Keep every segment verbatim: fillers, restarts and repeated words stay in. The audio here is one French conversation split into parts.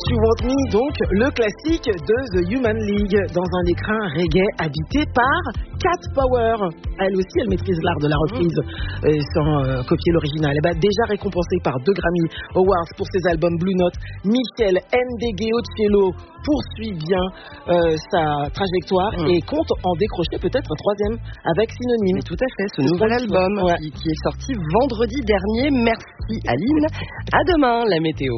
You Want Me, donc le classique de The Human League, dans un écrin reggae habité par Cat Power. Elle aussi, elle maîtrise l'art de la reprise euh, sans euh, copier l'original. Elle est déjà récompensée par deux Grammy Awards pour ses albums Blue Note. Michel Ndegeocello poursuit bien euh, sa trajectoire mmh. et compte en décrocher peut-être un troisième avec Synonyme. Tout à fait, ce nouvel album ouais. qui, qui est sorti vendredi dernier. Merci Aline. À demain, la météo.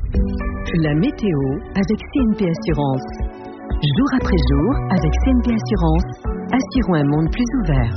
La météo avec C N P Assurance. Jour après jour, avec C N P Assurance, assurons un monde plus ouvert.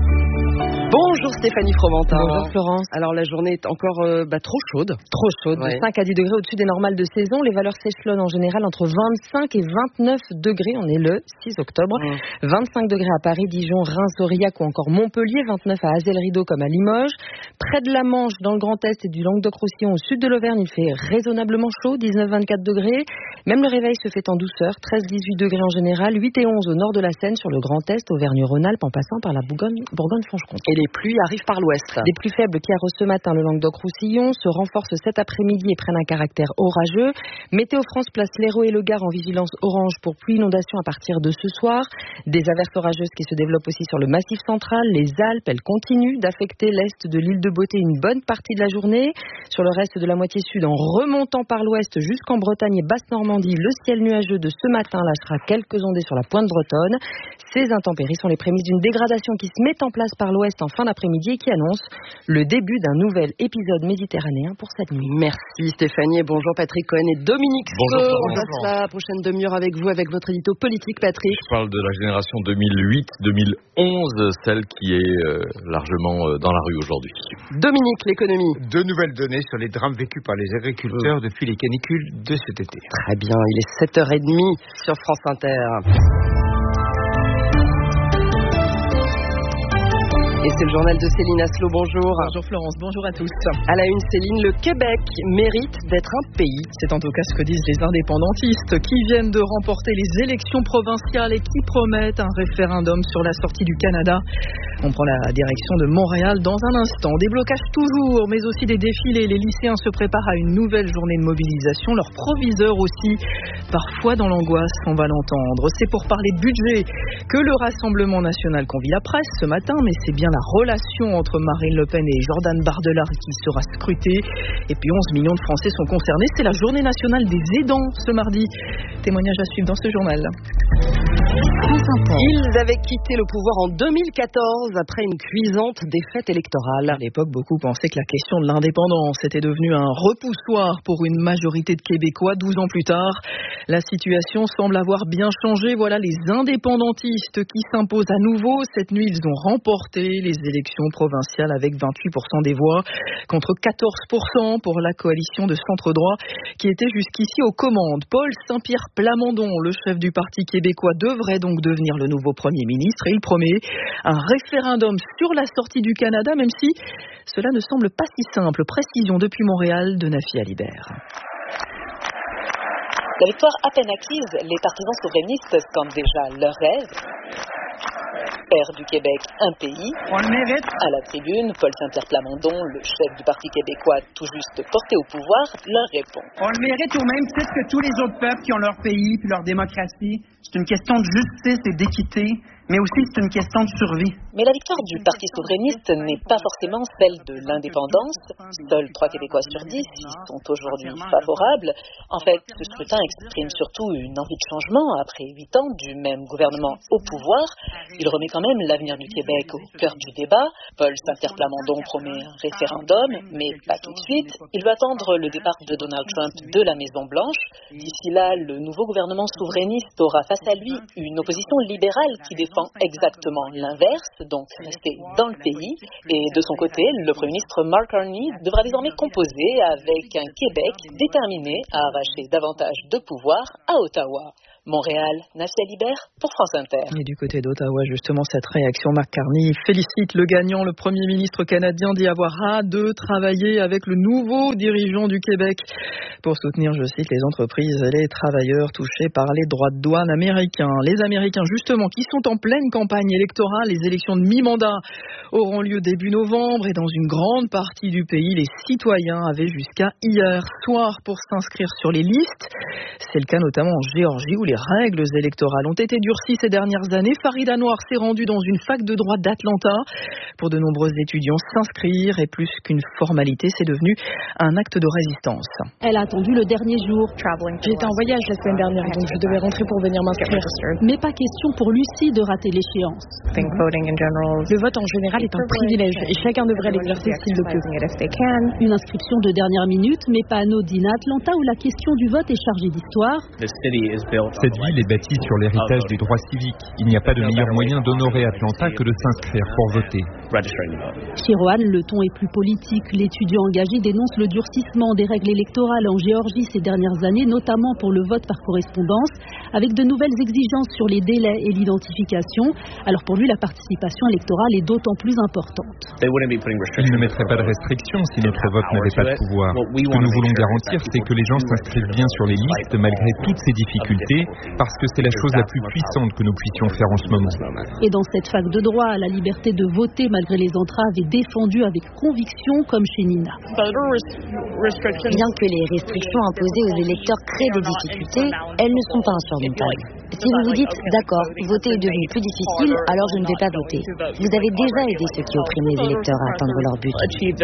Bonjour Stéphanie Fromentin. Bonjour Florence. Alors la journée est encore euh, bah, trop chaude. Trop chaude, ouais. de cinq à dix degrés au-dessus des normales de saison. Les valeurs s'échelonnent en général entre vingt-cinq et vingt-neuf degrés. On est le six octobre. Mmh. vingt-cinq degrés à Paris, Dijon, Reims, Aurillac ou encore Montpellier. vingt-neuf à Azay-le-Rideau comme à Limoges. Près de la Manche, dans le Grand Est et du Languedoc-Roussillon, au sud de l'Auvergne, il fait raisonnablement chaud, dix-neuf à vingt-quatre degrés. Même le réveil se fait en douceur, treize à dix-huit degrés en général, huit et onze au nord de la Seine, sur le Grand Est, Auvergne-Rhône-Alpes, en passant par la Bourgogne, Bourgogne-Franche-Comté. Et les pluies arrivent par l'ouest. Des pluies faibles qui arrosent ce matin le Languedoc-Roussillon se renforcent cet après-midi et prennent un caractère orageux. Météo France place l'Hérault et le Gard en vigilance orange pour pluie inondation à partir de ce soir. Des averses orageuses qui se développent aussi sur le Massif central, les Alpes. Elles continuent d'affecter l'est de l'île de Beauté une bonne partie de la journée. Sur le reste de la moitié sud, en remontant par l'ouest jusqu'en Bretagne et Basse-Normandie, le ciel nuageux de ce matin lâchera quelques ondées sur la pointe bretonne. Ces intempéries sont les prémices d'une dégradation qui se met en place par l'ouest en fin d'après-midi et qui annonce le début d'un nouvel épisode méditerranéen pour cette nuit. Merci Stéphanie et bonjour Patrick Cohen et Dominique Bonjour. Sceaux. On passe la prochaine demi-heure avec vous, avec votre édito politique, Patrick. Je parle de la génération deux mille huit deux mille onze, celle qui est euh, largement euh, dans la rue aujourd'hui. Dominique, l'économie. Deux nouvelles données sur les drames vécus par les agriculteurs euh. depuis les canicules de cet été. Très bien, il est sept heures trente sur France Inter. Et c'est le journal de Céline Aslo, bonjour. Bonjour Florence, bonjour à tous. À la une, Céline, le Québec mérite d'être un pays. C'est en tout cas ce que disent les indépendantistes qui viennent de remporter les élections provinciales et qui promettent un référendum sur la sortie du Canada. On prend la direction de Montréal dans un instant. Des blocages toujours, mais aussi des défilés. Les lycéens se préparent à une nouvelle journée de mobilisation. Leurs proviseurs aussi, parfois dans l'angoisse, on va l'entendre. C'est pour parler de budget que le Rassemblement national convie la presse ce matin, mais c'est bien la relation entre Marine Le Pen et Jordan Bardella qui sera scrutée. Et puis onze millions de Français sont concernés. C'est la journée nationale des aidants ce mardi. Témoignage à suivre dans ce journal. Ils avaient quitté le pouvoir en deux mille quatorze après une cuisante défaite électorale. À l'époque, beaucoup pensaient que la question de l'indépendance était devenue un repoussoir pour une majorité de Québécois. douze ans plus tard, la situation semble avoir bien changé. Voilà les indépendantistes qui s'imposent à nouveau. Cette nuit, ils ont remporté les élections provinciales avec vingt-huit pour cent des voix contre quatorze pour cent pour la coalition de centre-droit qui était jusqu'ici aux commandes. Paul Saint-Pierre Plamondon, le chef du Parti québécois, devrait donc devenir le nouveau Premier ministre et il promet un référendum sur la sortie du Canada, même si cela ne semble pas si simple. Précision depuis Montréal de Nafi Alibert. La victoire à peine acquise, les partisans souverainistes scandent déjà leur rêve. Faire du Québec un pays. On le mérite. À la tribune, Paul Saint-Pierre Plamondon, le chef du Parti québécois tout juste porté au pouvoir, leur répond. On le mérite au même titre que tous les autres peuples qui ont leur pays et leur démocratie. C'est une question de justice et d'équité, mais aussi c'est une question de survie. Mais la victoire du Parti souverainiste n'est pas forcément celle de l'indépendance. Seuls trois Québécois sur dix y sont aujourd'hui favorables. En fait, ce scrutin exprime surtout une envie de changement après huit ans du même gouvernement au pouvoir. Il remet quand même l'avenir du Québec au cœur du débat. Paul Saint-Pierre Plamondon promet un référendum, mais pas tout de suite. Il veut attendre le départ de Donald Trump de la Maison-Blanche. D'ici là, le nouveau gouvernement souverainiste aura face à lui une opposition libérale qui défend exactement l'inverse, donc rester dans le pays. Et de son côté, le Premier ministre Mark Carney devra désormais composer avec un Québec déterminé à arracher davantage de pouvoir à Ottawa. Montréal, Nacia Libert pour France Inter. Et du côté d'Ottawa, justement, cette réaction, Mark Carney félicite le gagnant. Le Premier ministre canadien dit avoir hâte de travailler avec le nouveau dirigeant du Québec pour soutenir, je cite, les entreprises et les travailleurs touchés par les droits de douane américains. Les Américains, justement, qui sont en pleine campagne électorale, les élections de mi-mandat auront lieu début novembre et dans une grande partie du pays, les citoyens avaient jusqu'à hier soir pour s'inscrire sur les listes. C'est le cas notamment en Géorgie où les règles électorales ont été durcies ces dernières années. Farid Anwar s'est rendu dans une fac de droit d'Atlanta. Pour de nombreux étudiants, s'inscrire est plus qu'une formalité, c'est devenu un acte de résistance. Elle a attendu le dernier jour. J'étais en voyage la semaine dernière, donc je devais rentrer pour venir m'inscrire. Mais pas question pour Lucie de rater l'échéance. Le vote en général est un privilège et chacun devrait l'exercer s'il le peut. Une inscription de dernière minute, mais pas anodine à Atlanta où la question du vote est chargée d'histoire. Cette ville est bâtie sur l'héritage des droits civiques. Il n'y a pas de meilleur moyen d'honorer Atlanta que de s'inscrire pour voter. Chez Rohan, le ton est plus politique. L'étudiant engagé dénonce le durcissement des règles électorales en Géorgie ces dernières années, notamment pour le vote par correspondance, avec de nouvelles exigences sur les délais et l'identification. Alors pour lui, la participation électorale est d'autant plus importante. Ils ne mettraient pas de restrictions si notre vote n'avait pas de pouvoir. Ce que nous voulons garantir, c'est que les gens s'inscrivent bien sur les listes malgré toutes ces difficultés, parce que c'est la chose la plus puissante que nous puissions faire en ce moment. Et dans cette fac de droit, la liberté de voter malgré les entraves est défendue avec conviction, comme chez Nina. Bien que les restrictions imposées aux électeurs créent des difficultés, elles ne sont pas insurmontables. Si vous vous dites, d'accord, voter est devenu plus difficile, alors je ne vais pas voter. Vous avez déjà aidé ceux qui oppriment les électeurs à atteindre leur but.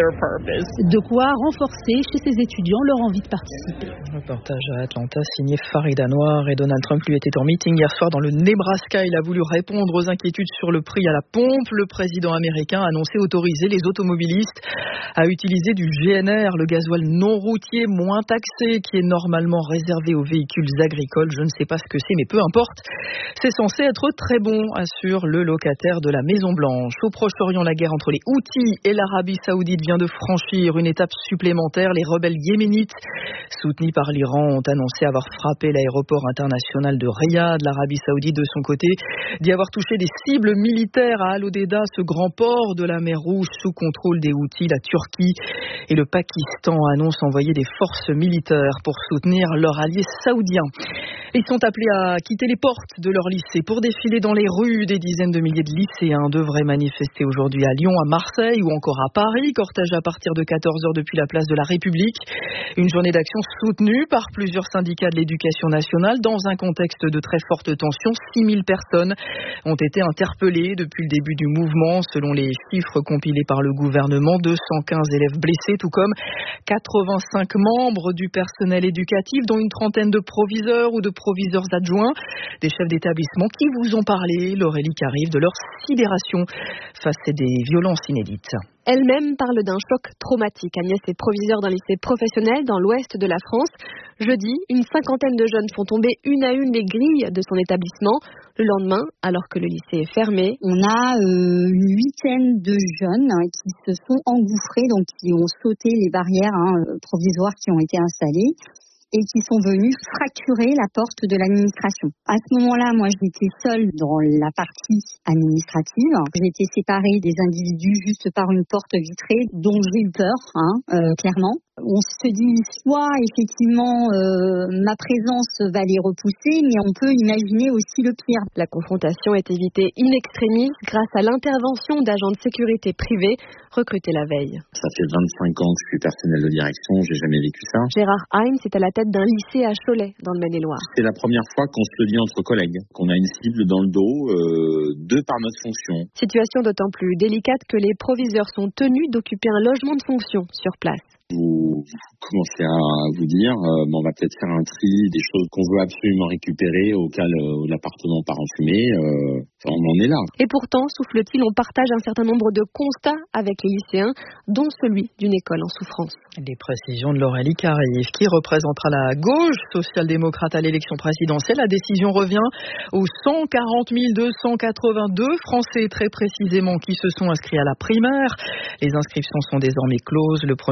De quoi renforcer chez ces étudiants leur envie de participer. Reportage à Atlanta signé Farid Anwar, et Donald Trump lui était en meeting hier soir dans le Nebraska. Il a voulu répondre aux inquiétudes sur le prix à la pompe. Le président américain a annoncé autoriser les automobilistes à utiliser du G N R, le gasoil non routier moins taxé qui est normalement réservé aux véhicules agricoles. Je ne sais pas ce que c'est, mais peu importe. C'est censé être très bon, assure le locataire de la Maison Blanche. Au Proche-Orient, la guerre entre les Houthis et l'Arabie Saoudite vient de franchir une étape supplémentaire. Les rebelles yéménites, soutenus par l'Iran, ont annoncé avoir frappé l'aéroport international de Riyad. L'Arabie Saoudite, de son côté, dit avoir touché des cibles militaires à Al-Hodeida, ce grand port de la mer Rouge sous contrôle des Houthis. La Turquie et le Pakistan annoncent envoyer des forces militaires pour soutenir leur allié saoudien. Ils sont appelés à quitter les portes de leur lycée pour défiler dans les rues. Des dizaines de milliers de lycéens devraient manifester aujourd'hui à Lyon, à Marseille ou encore à Paris. Cortège à partir de quatorze heures depuis la place de la République. Une journée d'action soutenue par plusieurs syndicats de l'éducation nationale dans un contexte de très forte tension. six mille personnes ont été interpellées depuis le début du mouvement. Selon les chiffres compilés par le gouvernement, deux cent quinze élèves blessés, tout comme quatre-vingt-cinq membres du personnel éducatif, dont une trentaine de proviseurs ou de proviseurs adjoints, des chefs d'établissement qui vous ont parlé, Laurélie Carive, de leur sidération face à des violences inédites. Elle-même parle d'un choc traumatique. Agnès est proviseure d'un lycée professionnel dans l'ouest de la France. Jeudi, une cinquantaine de jeunes font tomber une à une les grilles de son établissement. Le lendemain, alors que le lycée est fermé, on a euh, une huitaine de jeunes hein, qui se sont engouffrés, donc qui ont sauté les barrières hein, provisoires qui ont été installées, et qui sont venus fracturer la porte de l'administration. À ce moment-là, moi, j'étais seule dans la partie administrative. J'étais séparée des individus juste par une porte vitrée dont j'ai eu peur, hein, euh, clairement. On se dit soit effectivement euh, ma présence va les repousser, mais on peut imaginer aussi le pire. La confrontation est évitée in extremis grâce à l'intervention d'agents de sécurité privés recrutés la veille. Ça fait vingt-cinq ans que je suis personnel de direction, j'ai jamais vécu ça. Gérard Heinz est à la tête d'un lycée à Cholet, dans le Maine-et-Loire. C'est la première fois qu'on se le dit entre collègues, qu'on a une cible dans le dos, euh, de par notre fonction. Situation d'autant plus délicate que les proviseurs sont tenus d'occuper un logement de fonction sur place. Vous commencez à vous dire, euh, bon, on va peut-être faire un tri, des choses qu'on veut absolument récupérer au cas où l'appartement part en fumée. Euh, on en est là. Et pourtant, souffle-t-il, on partage un certain nombre de constats avec les lycéens, dont celui d'une école en souffrance. Les précisions de Laurélie Carive, qui représentera la gauche social-démocrate à l'élection présidentielle. La décision revient aux cent quarante mille deux cent quatre-vingt-deux Français, très précisément, qui se sont inscrits à la primaire. Les inscriptions sont désormais closes. Le premier tour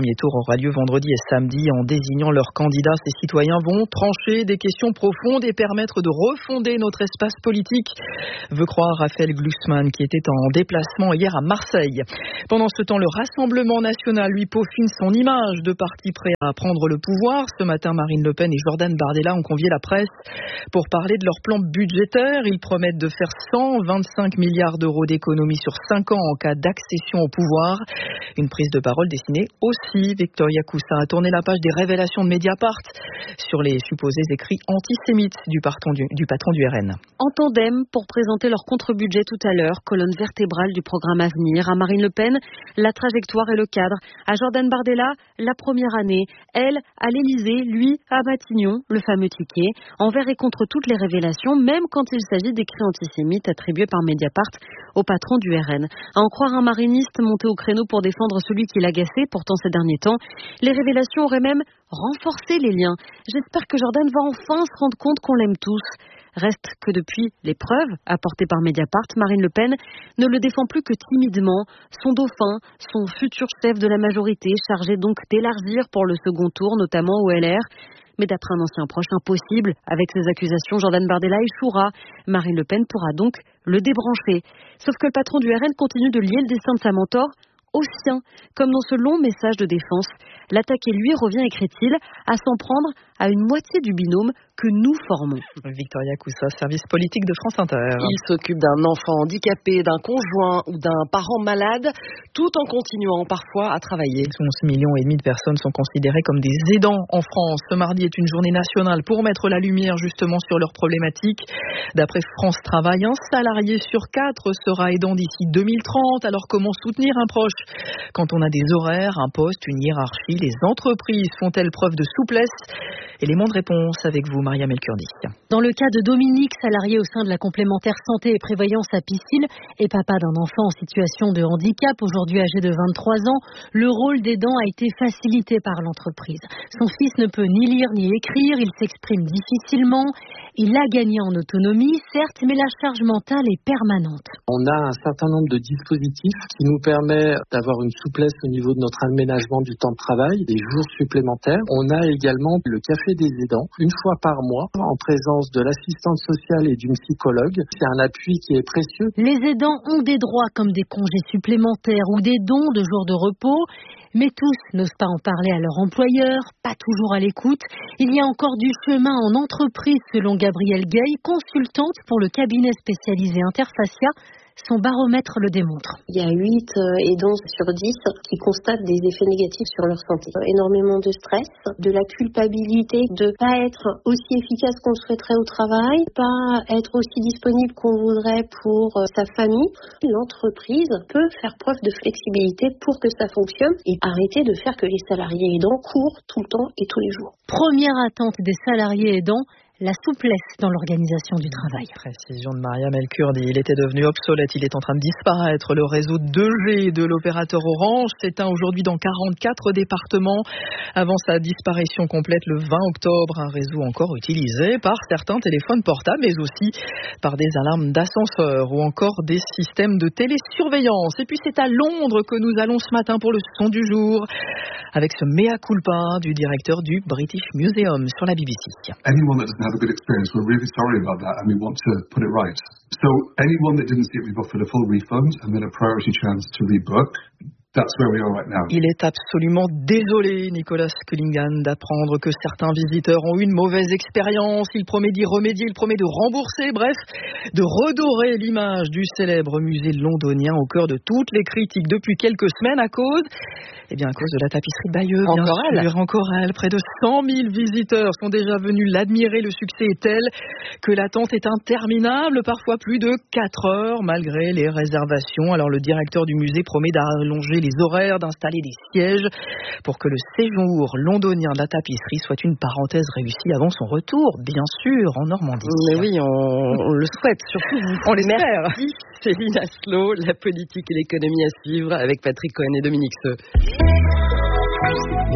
aura lieu vendredi et samedi. En désignant leurs candidats, ces citoyens vont trancher des questions profondes et permettre de refonder notre espace politique, veut croire Raphaël Glucksmann, qui était en déplacement hier à Marseille. Pendant ce temps, le Rassemblement national lui peaufine son image de parti prêt à prendre le pouvoir. Ce matin, Marine Le Pen et Jordan Bardella ont convié la presse pour parler de leur plan budgétaire. Ils promettent de faire cent vingt-cinq milliards d'euros d'économies sur cinq ans en cas d'accession au pouvoir. Une prise de parole destinée aussi, Victoria Coussa, a tourné la page des révélations de Mediapart sur les supposés écrits antisémites du patron du, du patron du R N. En tandem pour présenter leur contre-budget tout à l'heure, colonne vertébrale du programme Avenir. À Marine Le Pen, la trajectoire et le cadre. À Jordan Bardella, la première année. Elle, à l'Élysée, lui, à Matignon, le fameux ticket. Envers et contre toutes les révélations, même quand il s'agit d'écrits antisémites attribués par Mediapart au patron du R N. À en croire un mariniste monté au créneau pour défendre celui qui l'agaçait, pourtant ces derniers temps, les révélations auraient même renforcé les liens. J'espère que Jordan va enfin se rendre compte qu'on l'aime tous. Reste que depuis les preuves apportées par Mediapart, Marine Le Pen ne le défend plus que timidement. Son dauphin, son futur chef de la majorité, chargé donc d'élargir pour le second tour, notamment au L R. Mais d'après un ancien proche, impossible. Avec ces accusations, Jordan Bardella échouera. Marine Le Pen pourra donc le débrancher. Sauf que le patron du R N continue de lier le destin de sa mentor au sien, comme dans ce long message de défense. L'attaqué, lui, revient, écrit-il, à s'en prendre à une moitié du binôme que nous formons. Victoria Coussa, service politique de France Inter. Il s'occupe d'un enfant handicapé, d'un conjoint ou d'un parent malade, tout en continuant parfois à travailler. onze millions et demi de personnes sont considérées comme des aidants en France. Ce mardi est une journée nationale pour mettre la lumière justement sur leurs problématiques. D'après France Travail, un salarié sur quatre sera aidant d'ici deux mille trente. Alors comment soutenir un proche quand on a des horaires, un poste, une hiérarchie? Les entreprises font-elles preuve de souplesse? Élément de réponse avec vous, Maria Melkurdi. Dans le cas de Dominique, salarié au sein de la complémentaire santé et prévoyance à Piscine et papa d'un enfant en situation de handicap, aujourd'hui âgé de vingt-trois ans, le rôle d'aidant a été facilité par l'entreprise. Son fils ne peut ni lire ni écrire, il s'exprime difficilement. Il a gagné en autonomie, certes, mais la charge mentale est permanente. On a un certain nombre de dispositifs qui nous permettent d'avoir une souplesse au niveau de notre aménagement du temps de travail, des jours supplémentaires. On a également le café des aidants, une fois par mois, en présence de l'assistante sociale et d'une psychologue. C'est un appui qui est précieux. Les aidants ont des droits comme des congés supplémentaires ou des dons de jours de repos. Mais tous n'osent pas en parler à leur employeur, pas toujours à l'écoute. Il y a encore du chemin en entreprise, selon Gabrielle Gay, consultante pour le cabinet spécialisé Interfacia. Son baromètre le démontre. Il y a huit aidants sur dix qui constatent des effets négatifs sur leur santé. Énormément de stress, de la culpabilité de ne pas être aussi efficace qu'on le souhaiterait au travail, pas être aussi disponible qu'on voudrait pour sa famille. L'entreprise peut faire preuve de flexibilité pour que ça fonctionne et arrêter de faire que les salariés aidants courent tout le temps et tous les jours. Première attente des salariés aidants, la souplesse dans l'organisation du travail. Précision de Maria Melkurdi. Il était devenu obsolète, il est en train de disparaître. Le réseau deux G de l'opérateur Orange s'éteint aujourd'hui dans quarante-quatre départements. Avant sa disparition complète le vingt octobre, un réseau encore utilisé par certains téléphones portables, mais aussi par des alarmes d'ascenseur ou encore des systèmes de télésurveillance. Et puis c'est à Londres que nous allons ce matin pour le son du jour, avec ce mea culpa du directeur du British Museum sur la B B C. Have a good experience. We're really sorry about that and we want to put it right. So anyone that didn't see it, we've offered a full refund and then a priority chance to rebook. That's where we are right now. Il est absolument désolé, Nicolas Cullingan, d'apprendre que certains visiteurs ont eu une mauvaise expérience. Il promet d'y remédier, il promet de rembourser, bref, de redorer l'image du célèbre musée londonien au cœur de toutes les critiques depuis quelques semaines à cause, eh bien à cause de la tapisserie de Bayeux. Encore elle. Encore elle. Près de cent mille visiteurs sont déjà venus l'admirer. Le succès est tel que l'attente est interminable, parfois plus de quatre heures malgré les réservations. Alors le directeur du musée promet d'allonger les horaires, d'installer des sièges pour que le séjour londonien de la tapisserie soit une parenthèse réussie avant son retour, bien sûr, en Normandie. Mais oui, on, on le souhaite, surtout vous. On l'espère. Merci Céline Aslo, la politique et l'économie à suivre avec Patrick Cohen et Dominique Seux.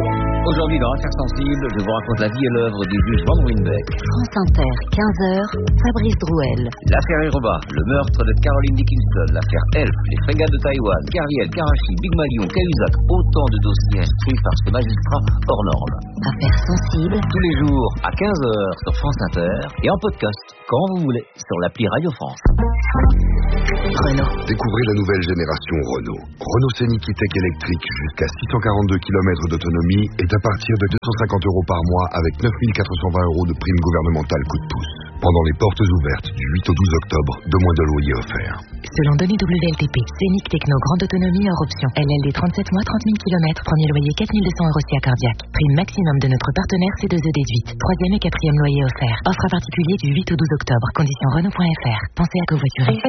Aujourd'hui, dans Affaires sensibles, je vous raconte la vie et l'œuvre du juge Van Ruynbeck. France Inter, quinze heures, Fabrice Drouel. L'affaire Hiroba, le meurtre de Caroline Dickinson, l'affaire Elf, les frégates de Taïwan, Kerviel, Karachi, Big Malion, Cahuzac, autant de dossiers instruits par ce magistrat hors norme. Affaires sensibles. Tous les jours, à quinze heures, sur France Inter, et en podcast, quand vous voulez, sur l'appli Radio France. Renault. Découvrez la nouvelle génération Renault. Renault Scénic E-Tech électrique jusqu'à six cent quarante-deux kilomètres d'autonomie est à partir de deux cent cinquante euros par mois avec neuf mille quatre cent vingt euros de prime gouvernementale coup de pouce. Pendant les portes ouvertes du huit au douze octobre, deux mois de loyer offerts. Selon données W L T P, Scénic Techno grande autonomie hors option. L L D trente-sept mois, trente mille kilomètres, premier loyer quatre mille deux cents euros SIA cardiaque. Prime maximum de notre partenaire C deux E déduite. Troisième et quatrième loyer offert. Offre à particulier du huit au douze octobre. Conditions Renault point F R. Pensez à covoiturer.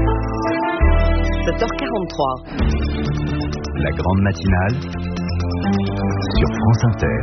sept heures quarante-trois. La grande matinale sur France Inter.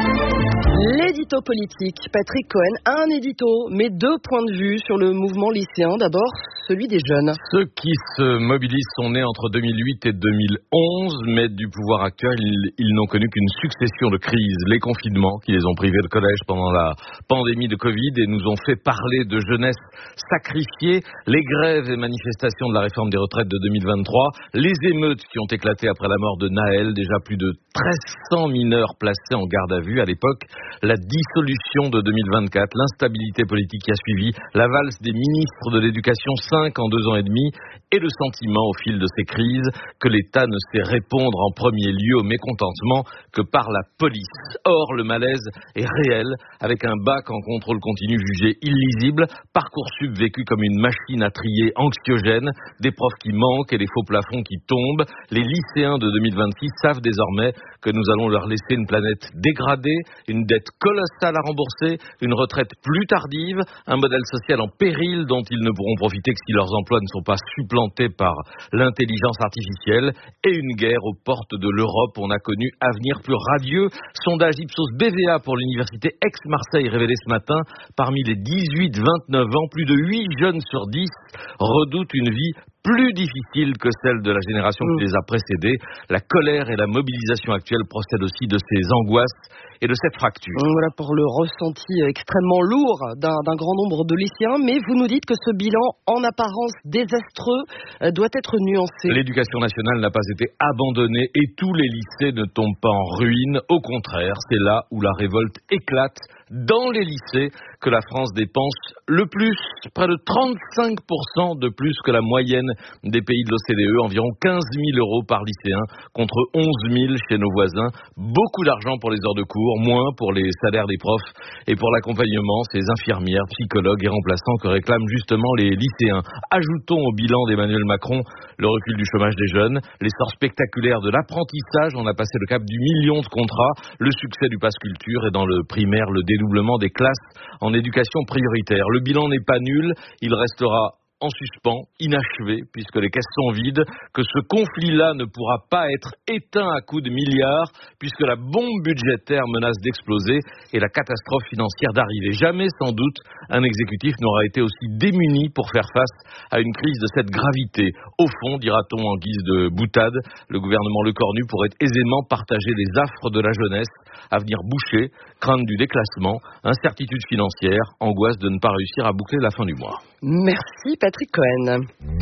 L'édito politique. Patrick Cohen a un édito, mais deux points de vue sur le mouvement lycéen. D'abord, celui des jeunes. Ceux qui se mobilisent sont nés entre deux mille huit et deux mille onze, mais du pouvoir actuel, ils, ils n'ont connu qu'une succession de crises. Les confinements qui les ont privés de collège pendant la pandémie de Covid et nous ont fait parler de jeunesse sacrifiée, les grèves et manifestations de la réforme des retraites de deux mille vingt-trois, les émeutes qui ont éclaté après la mort de Naël, déjà plus de treize cents mineurs placés en garde à vue à l'époque, la dissolution de deux mille vingt-quatre, l'instabilité politique qui a suivi, la valse des ministres de l'éducation, cinq en deux ans et demi, et le sentiment au fil de ces crises que l'État ne sait répondre en premier lieu au mécontentement que par la police. Or, le malaise est réel, avec un bac en contrôle continu jugé illisible, Parcoursup vécu comme une machine à trier anxiogène, des profs qui manquent et des faux plafonds qui tombent. Les lycéens de deux mille vingt-six savent désormais que nous allons leur laisser une planète dégradée, une dette colossale à rembourser, une retraite plus tardive, un modèle social en péril dont ils ne pourront profiter que si leurs emplois ne sont pas supplantés par l'intelligence artificielle, et une guerre aux portes de l'Europe. On a connu avenir plus radieux. Sondage Ipsos B V A pour l'université Aix-Marseille révélé ce matin, parmi les dix-huit vingt-neuf ans, plus de huit jeunes sur dix redoutent une vie plus difficile que celle de la génération qui les a précédés. La colère et la mobilisation actuelle procèdent aussi de ces angoisses et de cette fracture. Voilà pour le ressenti extrêmement lourd d'un, d'un grand nombre de lycéens, mais vous nous dites que ce bilan en apparence désastreux euh, doit être nuancé. L'éducation nationale n'a pas été abandonnée et tous les lycées ne tombent pas en ruine. Au contraire, c'est là où la révolte éclate, dans les lycées, que la France dépense le plus, près de trente-cinq pour cent de plus que la moyenne des pays de l'O C D E, environ quinze mille euros par lycéen, contre onze mille chez nos voisins. Beaucoup d'argent pour les heures de cours, moins pour les salaires des profs et pour l'accompagnement, ces infirmières, psychologues et remplaçants que réclament justement les lycéens. Ajoutons au bilan d'Emmanuel Macron le recul du chômage des jeunes, l'essor spectaculaire de l'apprentissage, on a passé le cap du million de contrats, le succès du pass culture et dans le primaire, le dédoublement des classes en éducation prioritaire. Le bilan n'est pas nul, il restera en suspens, inachevé, puisque les caisses sont vides, que ce conflit-là ne pourra pas être éteint à coups de milliards, puisque la bombe budgétaire menace d'exploser et la catastrophe financière d'arriver. Jamais, sans doute, un exécutif n'aura été aussi démuni pour faire face à une crise de cette gravité. Au fond, dira-t-on en guise de boutade, le gouvernement Lecornu pourrait aisément partager les affres de la jeunesse, avenir bouché, crainte du déclassement, incertitude financière, angoisse de ne pas réussir à boucler la fin du mois. Merci Patrick Cohen.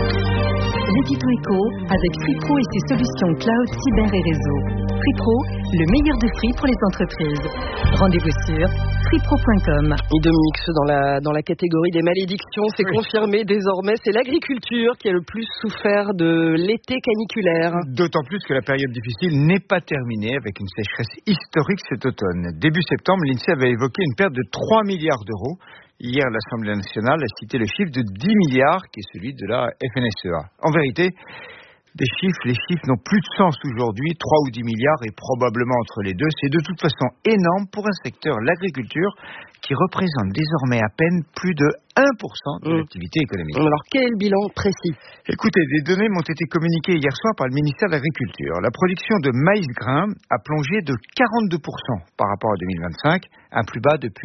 L'édito éco avec FreePro et ses solutions cloud, cyber et réseau. FreePro, le meilleur de Free pour les entreprises. Rendez-vous sur freepro point com. Dominique, dans la, dans la catégorie des malédictions, c'est oui. confirmé désormais, c'est l'agriculture qui a le plus souffert de l'été caniculaire. D'autant plus que la période difficile n'est pas terminée avec une sécheresse historique cet automne. Début septembre, l'INSEE avait évoqué une perte de trois milliards d'euros. Hier, l'Assemblée nationale a cité le chiffre de dix milliards, qui est celui de la F N S E A. En vérité, des chiffres, les chiffres n'ont plus de sens aujourd'hui. trois ou dix milliards et probablement entre les deux. C'est de toute façon énorme pour un secteur, l'agriculture, qui représente désormais à peine plus de un pour cent de mmh. l'activité économique. Alors, quel est le bilan précis ? Écoutez, des données m'ont été communiquées hier soir par le ministère de l'Agriculture. La production de maïs grain a plongé de quarante-deux pour cent par rapport à deux mille vingt-cinq, un plus bas depuis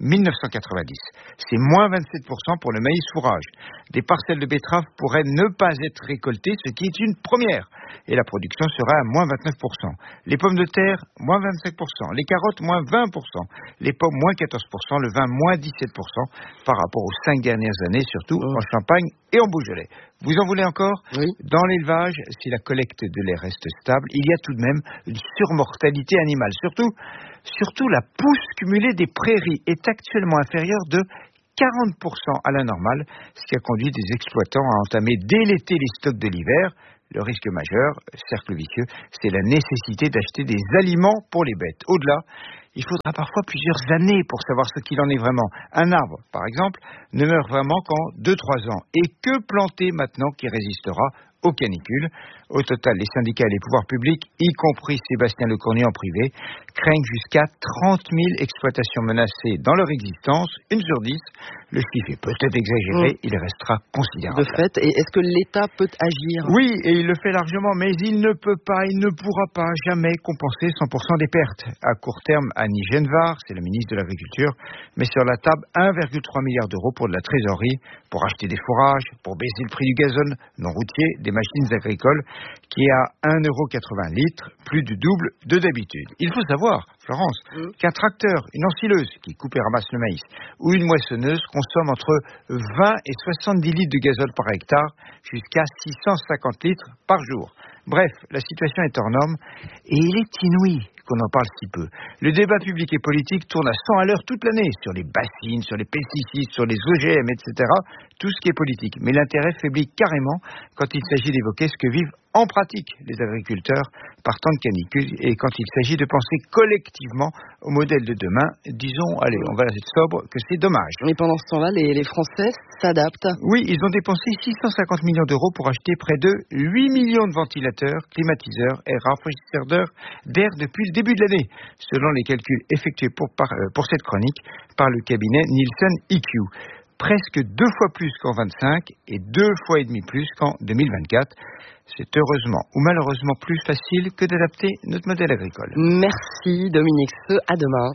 mille neuf cent quatre-vingt-dix. C'est moins vingt-sept pour cent pour le maïs fourrage. Des parcelles de betteraves pourraient ne pas être récoltées, ce qui est une première. Et la production sera à moins vingt-neuf pour cent. Les pommes de terre, moins vingt-cinq pour cent. Les carottes, moins vingt pour cent. Les pommes, moins quatorze pour cent. Le vin, moins dix-sept pour cent par rapport aux cinq dernières années, surtout oh. en Champagne et en Beaujolais. Vous en voulez encore ? Oui. Dans l'élevage, si la collecte de lait reste stable, il y a tout de même une surmortalité animale. Surtout, surtout la pousse cumulée des prairies est actuellement inférieure de quarante pour cent à la normale, ce qui a conduit des exploitants à entamer dès l'été les stocks de l'hiver. Le risque majeur, cercle vicieux, c'est la nécessité d'acheter des aliments pour les bêtes. Au-delà, il faudra parfois plusieurs années pour savoir ce qu'il en est vraiment. Un arbre, par exemple, ne meurt vraiment qu'en deux à trois ans. Et que planter maintenant qui résistera aux canicules ? Au total, les syndicats et les pouvoirs publics, y compris Sébastien Lecornu en privé, craignent jusqu'à trente mille exploitations menacées dans leur existence, une sur dix. Le chiffre est peut-être exagéré, mmh. il restera considérable. De fait, et est-ce que l'État peut agir ? Oui, et il le fait largement, mais il ne peut pas, il ne pourra pas jamais compenser cent pour cent des pertes. À court terme, Annie Genevard, c'est la ministre de l'Agriculture, met sur la table un virgule trois milliard d'euros pour de la trésorerie, pour acheter des fourrages, pour baisser le prix du gazole non routier, des machines agricoles, qui est à un euro quatre-vingts litre, plus du double de d'habitude. Il faut savoir, Florence, mmh. qu'un tracteur, une ensileuse qui coupe et ramasse le maïs, ou une moissonneuse consomme entre vingt et soixante-dix litres de gazole par hectare, jusqu'à six cent cinquante litres par jour. Bref, la situation est hors norme, et il est inouï qu'on en parle si peu. Le débat public et politique tourne à cent à l'heure toute l'année, sur les bassines, sur les pesticides, sur les O G M, et cetera, tout ce qui est politique. Mais l'intérêt faiblit carrément quand il s'agit d'évoquer ce que vivent en pratique les agriculteurs par temps de canicule, et quand il s'agit de penser collectivement au modèle de demain, disons, allez, on va être sobre, que c'est dommage. Mais pendant ce temps-là, les, les Français s'adaptent. Oui, ils ont dépensé six cent cinquante millions d'euros pour acheter près de huit millions de ventilateurs, climatiseurs et rafraîchisseurs d'air depuis le début de l'année, selon les calculs effectués pour, par, pour cette chronique par le cabinet Nielsen E Q. Presque deux fois plus qu'en vingt-cinq et deux fois et demi plus qu'en deux mille vingt-quatre. C'est heureusement ou malheureusement plus facile que d'adapter notre modèle agricole. Merci Dominique Seux, à demain.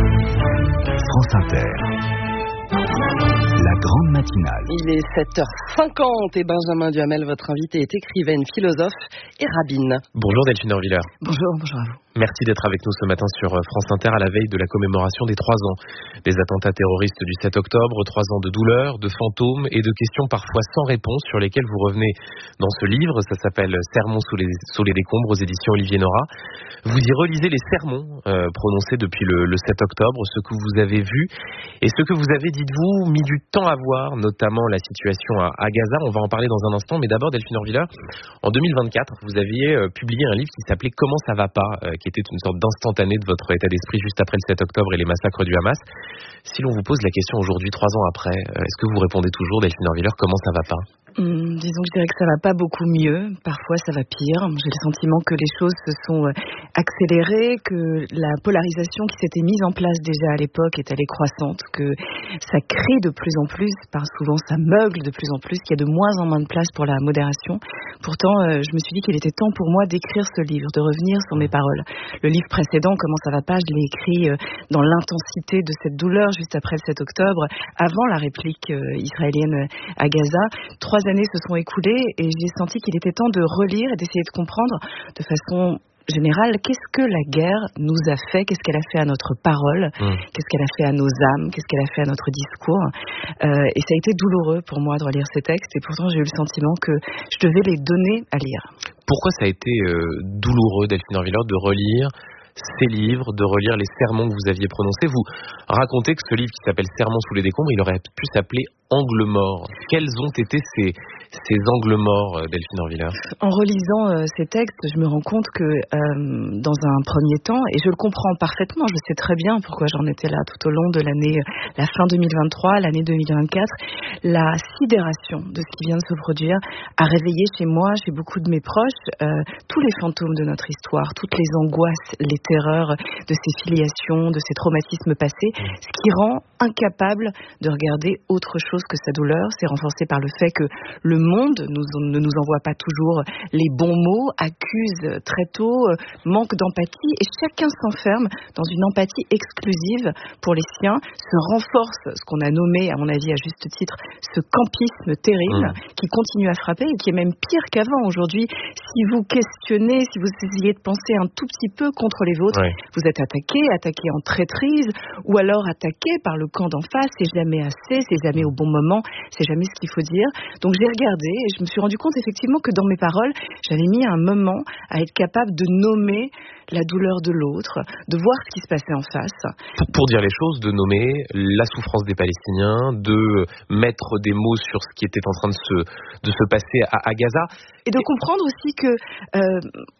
France Inter. La grande matinale. Il est sept heures cinquante et Benjamin Duhamel, votre invité, est écrivaine, philosophe et rabbine. Bonjour Delphine Orviller. Bonjour, bonjour à vous. Merci d'être avec nous ce matin sur France Inter à la veille de la commémoration des trois ans des attentats terroristes du sept octobre, trois ans de douleur, de fantômes et de questions parfois sans réponse sur lesquelles vous revenez dans ce livre. Ça s'appelle Sermons sous les, sous les décombres aux éditions Olivier Nora. Vous y relisez les sermons euh, prononcés depuis le, le sept octobre, ce que vous avez vu et ce que vous avez, dites-vous, mis du temps à voir, notamment la situation à, à Gaza. On va en parler dans un instant, mais d'abord Delphine Orviller, en deux mille vingt-quatre, vous aviez euh, publié un livre qui s'appelait Comment ça va pas, euh, qui était une sorte d'instantané de votre état d'esprit juste après le sept octobre et les massacres du Hamas. Si l'on vous pose la question aujourd'hui, trois ans après, est-ce que vous répondez toujours, Delphine Orviller, comment ça va pas ? Hum, disons que je dirais que ça va pas beaucoup mieux. Parfois, ça va pire. J'ai le sentiment que les choses se sont accélérées, que la polarisation qui s'était mise en place déjà à l'époque est allée croissante, que ça crée de plus en plus, par souvent ça meugle de plus en plus, qu'il y a de moins en moins de place pour la modération. Pourtant, euh, je me suis dit qu'il était temps pour moi d'écrire ce livre, de revenir sur mes paroles. Le livre précédent, Comment ça va pas, je l'ai écrit euh, dans l'intensité de cette douleur juste après le sept octobre, avant la réplique euh, israélienne à Gaza. Trois années se sont écoulées et j'ai senti qu'il était temps de relire et d'essayer de comprendre de façon générale qu'est-ce que la guerre nous a fait, qu'est-ce qu'elle a fait à notre parole, mmh. qu'est-ce qu'elle a fait à nos âmes, qu'est-ce qu'elle a fait à notre discours. Euh, et ça a été douloureux pour moi de relire ces textes et pourtant j'ai eu le sentiment que je devais les donner à lire. Pourquoi ça a été euh, douloureux, Delphine Orviller, de relire ces livres, de relire les sermons que vous aviez prononcés? Vous racontez que ce livre qui s'appelle Sermons sous les décombres, il aurait pu s'appeler Angles morts. Quels ont été ces, ces angles morts, Delphine Orviller? En relisant euh, ces textes, je me rends compte que euh, dans un premier temps, et je le comprends parfaitement, je sais très bien pourquoi j'en étais là tout au long de l'année, la fin deux mille vingt-trois, l'année deux mille vingt-quatre, la sidération de ce qui vient de se produire a réveillé chez moi, chez beaucoup de mes proches, euh, tous les fantômes de notre histoire, toutes les angoisses, les terreurs de ces filiations, de ces traumatismes passés, ce qui rend incapable de regarder autre chose que sa douleur. C'est renforcé par le fait que le monde nous, ne nous envoie pas toujours les bons mots, accuse très tôt, manque d'empathie, et chacun s'enferme dans une empathie exclusive pour les siens, se renforce ce qu'on a nommé, à mon avis à juste titre, ce campisme terrible mmh. qui continue à frapper et qui est même pire qu'avant. Aujourd'hui, si vous questionnez, si vous essayez de penser un tout petit peu contre les vôtres, ouais. vous êtes attaqué, attaqué en traîtrise, ou alors attaqué par le camp d'en face. C'est jamais assez, c'est jamais au bon moment, c'est jamais ce qu'il faut dire. Donc j'ai regardé et je me suis rendu compte effectivement que dans mes paroles, j'avais mis un moment à être capable de nommer la douleur de l'autre, de voir ce qui se passait en face. Pour, pour dire les choses, de nommer la souffrance des Palestiniens, de mettre des mots sur ce qui était en train de se, de se passer à, à Gaza. Et de comprendre aussi que... Euh,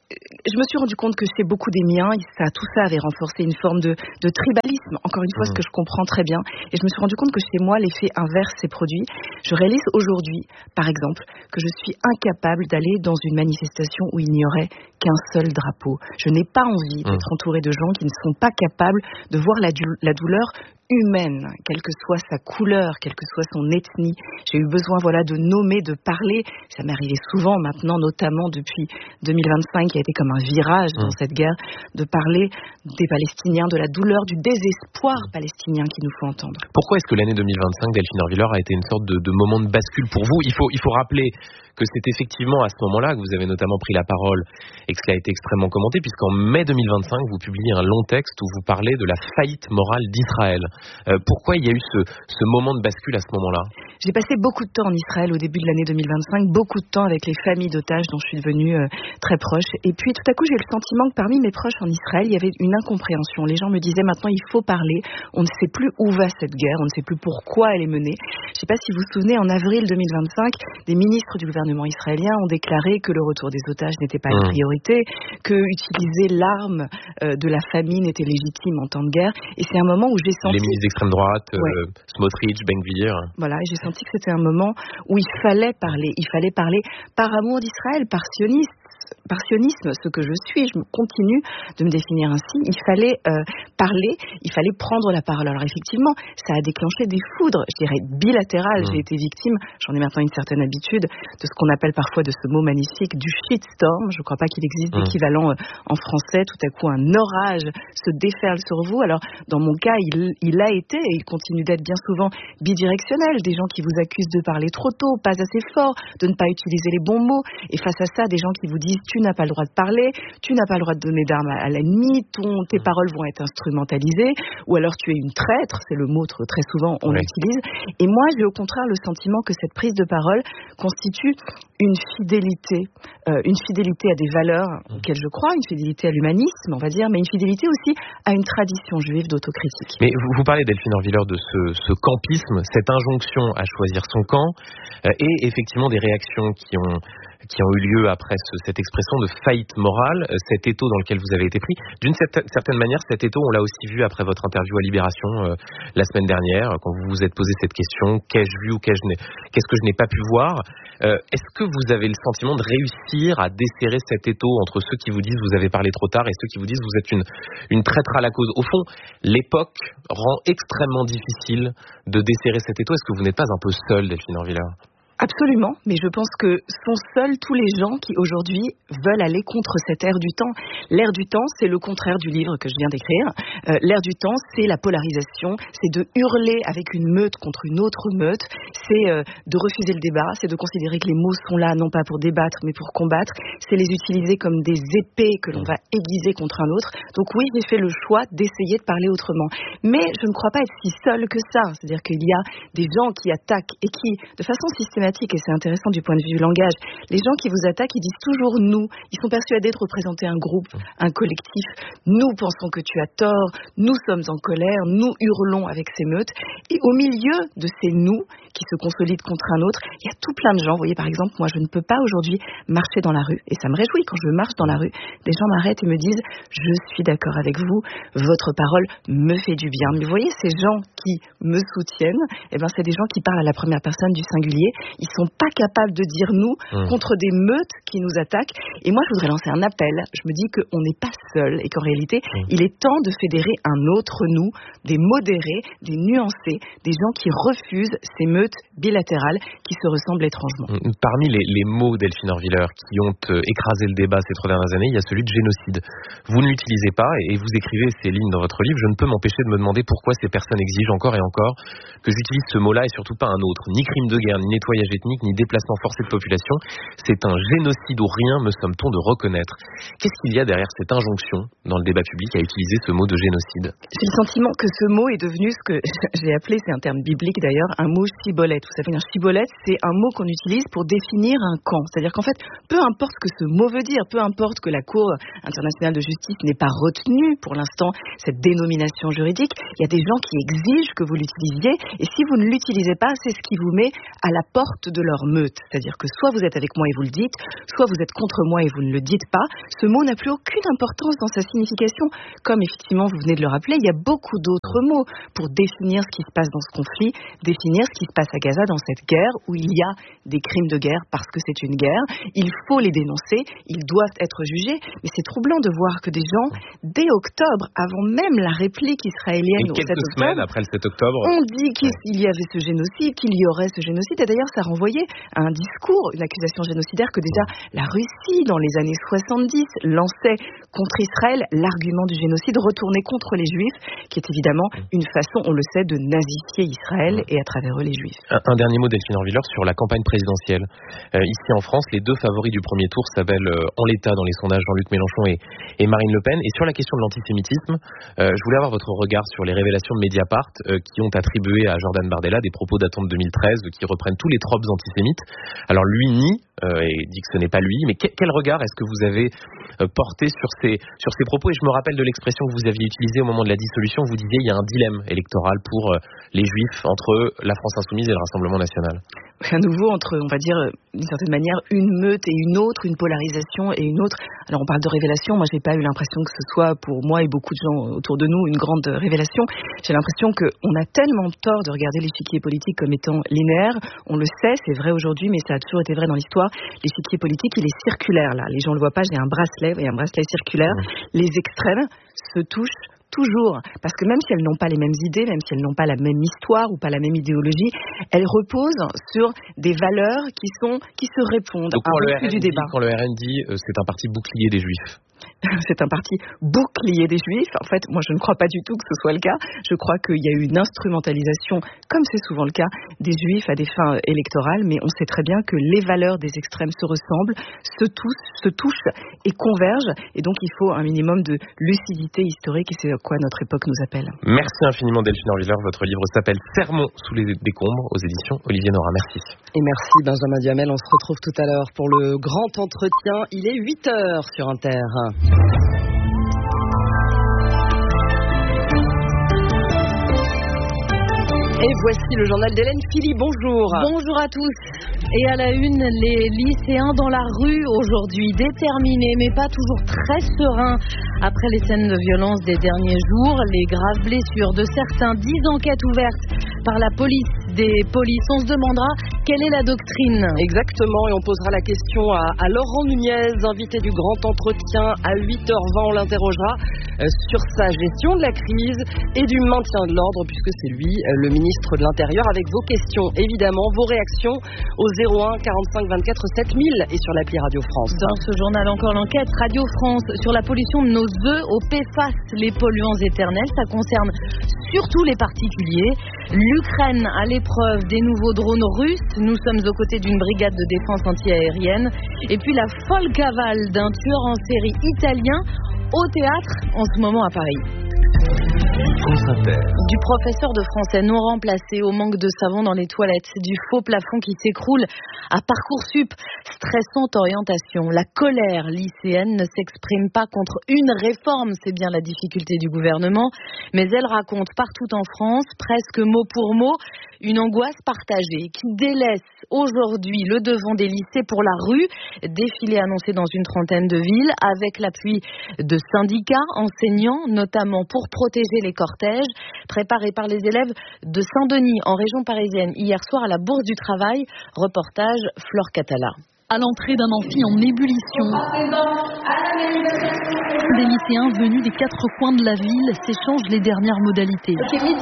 je me suis rendu compte que chez beaucoup des miens, ça, tout ça avait renforcé une forme de, de tribalisme, encore une fois, mmh. ce que je comprends très bien. Et je me suis rendu compte que chez moi, l'effet inverse s'est produit. Je réalise aujourd'hui, par exemple, que je suis incapable d'aller dans une manifestation où il n'y aurait qu'un seul drapeau. Je n'ai pas envie mmh. d'être entourée de gens qui ne sont pas capables de voir la, du- la douleur humaine, quelle que soit sa couleur, quelle que soit son ethnie. J'ai eu besoin, voilà, de nommer, de parler. Ça m'est arrivé souvent maintenant, notamment depuis deux mille vingt-cinq, qui a été comme un virage mmh. dans cette guerre, de parler des Palestiniens, de la douleur, du désespoir palestinien qu'il nous faut entendre. Pourquoi est-ce que l'année deux mille vingt-cinq, Delphine Orviller, a été une sorte de, de moment de bascule pour vous ? Il faut, il faut rappeler que c'est effectivement à ce moment-là que vous avez notamment pris la parole et que cela a été extrêmement commenté, puisqu'en mai deux mille vingt-cinq, vous publiez un long texte où vous parlez de la faillite morale d'Israël. Euh, pourquoi il y a eu ce, ce moment de bascule à ce moment-là ? J'ai passé beaucoup de temps en Israël au début de l'année deux mille vingt-cinq, beaucoup de temps avec les familles d'otages dont je suis devenue euh, très proche. Et puis tout à coup, j'ai eu le sentiment que parmi mes proches en Israël, il y avait une incompréhension. Les gens me disaient maintenant, il faut parler. On ne sait plus où va cette guerre, on ne sait plus pourquoi elle est menée. Je ne sais pas si vous vous souvenez, en avril deux mille vingt-cinq, des ministres du gouvernement israélien ont déclaré que le retour des otages n'était pas une priorité, que utiliser l'arme euh, de la famine était légitime en temps de guerre. Et c'est un moment où j'ai senti... Les ministres d'extrême droite, ouais. euh, Smotrich, Ben-Gvir... Voilà, et j'ai senti que c'était un moment où il fallait parler. Il fallait parler par amour d'Israël, par sionisme. Par sionisme, ce que je suis, je continue de me définir ainsi, il fallait euh, parler, il fallait prendre la parole. Alors effectivement, ça a déclenché des foudres, je dirais bilatérales. Mmh. J'ai été victime, j'en ai maintenant une certaine habitude, de ce qu'on appelle parfois, de ce mot magnifique, du shitstorm. Je ne crois pas qu'il existe mmh. d'équivalent euh, en français. Tout à coup, un orage se déferle sur vous. Alors, dans mon cas, il, il a été, et il continue d'être bien souvent bidirectionnel. Des gens qui vous accusent de parler trop tôt, pas assez fort, de ne pas utiliser les bons mots. Et face à ça, des gens qui vous disent tu n'as pas le droit de parler, tu n'as pas le droit de donner d'armes à, à l'ennemi, ton, tes paroles vont être instrumentalisées, ou alors tu es une traître, c'est le mot très souvent on oui. l'utilise. Et moi, j'ai au contraire le sentiment que cette prise de parole constitue une fidélité, euh, une fidélité à des valeurs auxquelles je crois, une fidélité à l'humanisme, on va dire, mais une fidélité aussi à une tradition juive d'autocritique. Mais vous, vous parlez, Delphine Orviller, de ce, ce campisme, cette injonction à choisir son camp, euh, et effectivement des réactions qui ont qui ont eu lieu après ce, cette expression de faillite morale, cet étau dans lequel vous avez été pris. D'une certaine manière, cet étau, on l'a aussi vu après votre interview à Libération euh, la semaine dernière, quand vous vous êtes posé cette question, qu'ai-je vu ou qu'ai-je, qu'est-ce que je n'ai pas pu voir euh, Est-ce que vous avez le sentiment de réussir à desserrer cet étau entre ceux qui vous disent vous avez parlé trop tard et ceux qui vous disent vous êtes une, une traître à la cause? Au fond, l'époque rend extrêmement difficile de desserrer cet étau. Est-ce que vous n'êtes pas un peu seul, Delphine Orviller? Absolument, mais je pense que sont seuls tous les gens qui aujourd'hui veulent aller contre cette ère du temps. L'ère du temps, c'est le contraire du livre que je viens d'écrire. Euh, l'ère du temps, c'est la polarisation, c'est de hurler avec une meute contre une autre meute, c'est euh, de refuser le débat, c'est de considérer que les mots sont là non pas pour débattre mais pour combattre, c'est les utiliser comme des épées que l'on va aiguiser contre un autre. Donc oui, j'ai fait le choix d'essayer de parler autrement. Mais je ne crois pas être si seule que ça, c'est-à-dire qu'il y a des gens qui attaquent et qui, de façon systématique, dramatique et c'est intéressant du point de vue du langage. Les gens qui vous attaquent, ils disent toujours nous. Ils sont persuadés de représenter un groupe, un collectif. Nous pensons que tu as tort, nous sommes en colère, nous hurlons avec ces meutes. Et au milieu de ces nous qui se consolident contre un autre, il y a tout plein de gens. Vous voyez, par exemple, moi, je ne peux pas aujourd'hui marcher dans la rue. Et ça me réjouit quand je marche dans la rue. Des gens m'arrêtent et me disent « Je suis d'accord avec vous, votre parole me fait du bien ». Mais vous voyez, ces gens qui me soutiennent, eh ben, c'est des gens qui parlent à la première personne du singulier. Ils ne sont pas capables de dire « nous » mmh. contre des meutes qui nous attaquent. Et moi, je voudrais lancer un appel. Je me dis qu'on n'est pas seul et qu'en réalité, mmh. il est temps de fédérer un autre nous, des modérés, des nuancés, des gens qui refusent ces meutes bilatérales qui se ressemblent étrangement. Parmi les, les mots, Delphine Orviller, qui ont écrasé le débat ces trois dernières années, il y a celui de génocide. Vous ne l'utilisez pas et vous écrivez ces lignes dans votre livre. Je ne peux m'empêcher de me demander pourquoi ces personnes exigent encore et encore que j'utilise ce mot-là et surtout pas un autre. Ni crime de guerre, ni nettoyage ethnique, ni déplacement forcé de population. C'est un génocide ou rien, me somme-t-on de reconnaître. Qu'est-ce qu'il y a derrière cette injonction dans le débat public à utiliser ce mot de génocide? J'ai le sentiment que ce mot est devenu ce que j'ai appelé, c'est un terme biblique d'ailleurs, un mot chibolette. Vous savez, un chibolette, c'est un mot qu'on utilise pour définir un camp. C'est-à-dire qu'en fait, peu importe ce que ce mot veut dire, peu importe que la Cour internationale de justice n'ait pas retenu pour l'instant cette dénomination juridique, il y a des gens qui exigent que vous l'utilisiez et si vous ne l'utilisez pas, c'est ce qui vous met à la porte de leur meute. C'est-à-dire que soit vous êtes avec moi et vous le dites, soit vous êtes contre moi et vous ne le dites pas. Ce mot n'a plus aucune importance dans sa signification. Comme effectivement vous venez de le rappeler, il y a beaucoup d'autres mots pour définir ce qui se passe dans ce conflit, définir ce qui se passe à Gaza dans cette guerre où il y a des crimes de guerre parce que c'est une guerre. Il faut les dénoncer, ils doivent être jugés, mais c'est troublant de voir que des gens, dès octobre, avant même la réplique israélienne au sept octobre, quelques semaines après le sept octobre, on dit qu'il y avait ce génocide, qu'il y aurait ce génocide, et d'ailleurs ça renvoyait à un discours, une accusation génocidaire que déjà la Russie, dans les années soixante-dix, lançait contre Israël l'argument du génocide retourné contre les Juifs, qui est évidemment une façon, on le sait, de nazifier Israël et à travers eux les Juifs. Un, un dernier mot, Delphine Orviller, sur la campagne présidentielle. Euh, ici en France, les deux favoris du premier tour s'appellent euh, en l'état dans les sondages Jean-Luc Mélenchon et, et Marine Le Pen. Et sur la question de l'antisémitisme, euh, je voulais avoir votre regard sur les révélations de Mediapart euh, qui ont attribué à Jordan Bardella des propos datant de deux mille treize qui reprennent tous les tropes antisémites. Alors lui nie euh, et dit que ce n'est pas lui, mais que, quel regard est-ce que vous avez euh, porté sur ces, sur ces propos? Et je me rappelle de l'expression que vous aviez utilisée au moment de la dissolution. Vous disiez il y a un dilemme électoral pour euh, les Juifs entre la France Insoumise et le Rassemblement National. À nouveau, entre, on va dire, d'une certaine manière, une meute et une autre, une polarisation et une autre. Alors, on parle de révélation. Moi, j'ai pas eu l'impression que ce soit, pour moi et beaucoup de gens autour de nous, une grande révélation. J'ai l'impression qu'on a tellement tort de regarder l'échiquier politique comme étant linéaire. On le sait, c'est vrai aujourd'hui, mais ça a toujours été vrai dans l'histoire. L'échiquier politique, il est circulaire, là. Les gens le voient pas, j'ai un bracelet, et un bracelet circulaire. Mmh. Les extrêmes se touchent toujours, parce que même si elles n'ont pas les mêmes idées, même si elles n'ont pas la même histoire ou pas la même idéologie, elles reposent sur des valeurs qui sont qui se répondent. Donc, quand, le R N D, du débat. quand le R N dit euh, c'est un parti bouclier des Juifs. C'est un parti bouclier des Juifs. En fait, moi, je ne crois pas du tout que ce soit le cas. Je crois qu'il y a eu une instrumentalisation, comme c'est souvent le cas, des Juifs à des fins électorales. Mais on sait très bien que les valeurs des extrêmes se ressemblent, se touchent, se touchent et convergent. Et donc, il faut un minimum de lucidité historique. Et c'est à quoi notre époque nous appelle. Merci infiniment, Delphine Orviller. Votre livre s'appelle Sermon sous les décombres aux éditions Olivier Nora. Merci. Et merci, Benjamin Duhamel. On se retrouve tout à l'heure pour le grand entretien. Il est huit heures sur Inter. Et voici le journal d'Hélène Philly. Bonjour. Bonjour à tous. Et à la une, les lycéens dans la rue aujourd'hui, déterminés mais pas toujours très sereins. Après les scènes de violence des derniers jours, les graves blessures de certains, dix enquêtes ouvertes par la police des polices. On se demandera quelle est la doctrine. Exactement, et on posera la question à, à Laurent Nunez, invité du grand entretien à huit heures vingt. On l'interrogera euh, sur sa gestion de la crise et du maintien de l'ordre, puisque c'est lui, euh, le ministre de l'Intérieur, avec vos questions, évidemment, vos réactions au zéro un quarante-cinq vingt-quatre sept mille et sur l'appli Radio France. Dans ce journal, encore l'enquête Radio France sur la pollution de nos œufs au P F A S, les polluants éternels. Ça concerne surtout les particuliers. L'Ukraine à l'épreuve des nouveaux drones russes. Nous sommes aux côtés d'une brigade de défense antiaérienne. Et puis la folle cavale d'un tueur en série italien au théâtre en ce moment à Paris. France Inter. Du professeur de français non remplacé au manque de savon dans les toilettes, du faux plafond qui s'écroule à Parcoursup, stressante orientation. La colère lycéenne ne s'exprime pas contre une réforme, c'est bien la difficulté du gouvernement, mais elle raconte partout en France, presque mot pour mot, une angoisse partagée qui délaisse aujourd'hui le devant des lycées pour la rue. Défilé annoncé dans une trentaine de villes avec l'appui de syndicats enseignants, notamment pour protéger les cortèges, préparés par les élèves de Saint-Denis en région parisienne hier soir à la Bourse du Travail. Reportage Flore Catala. À l'entrée d'un amphi en ébullition, des lycéens venus des quatre coins de la ville s'échangent les dernières modalités.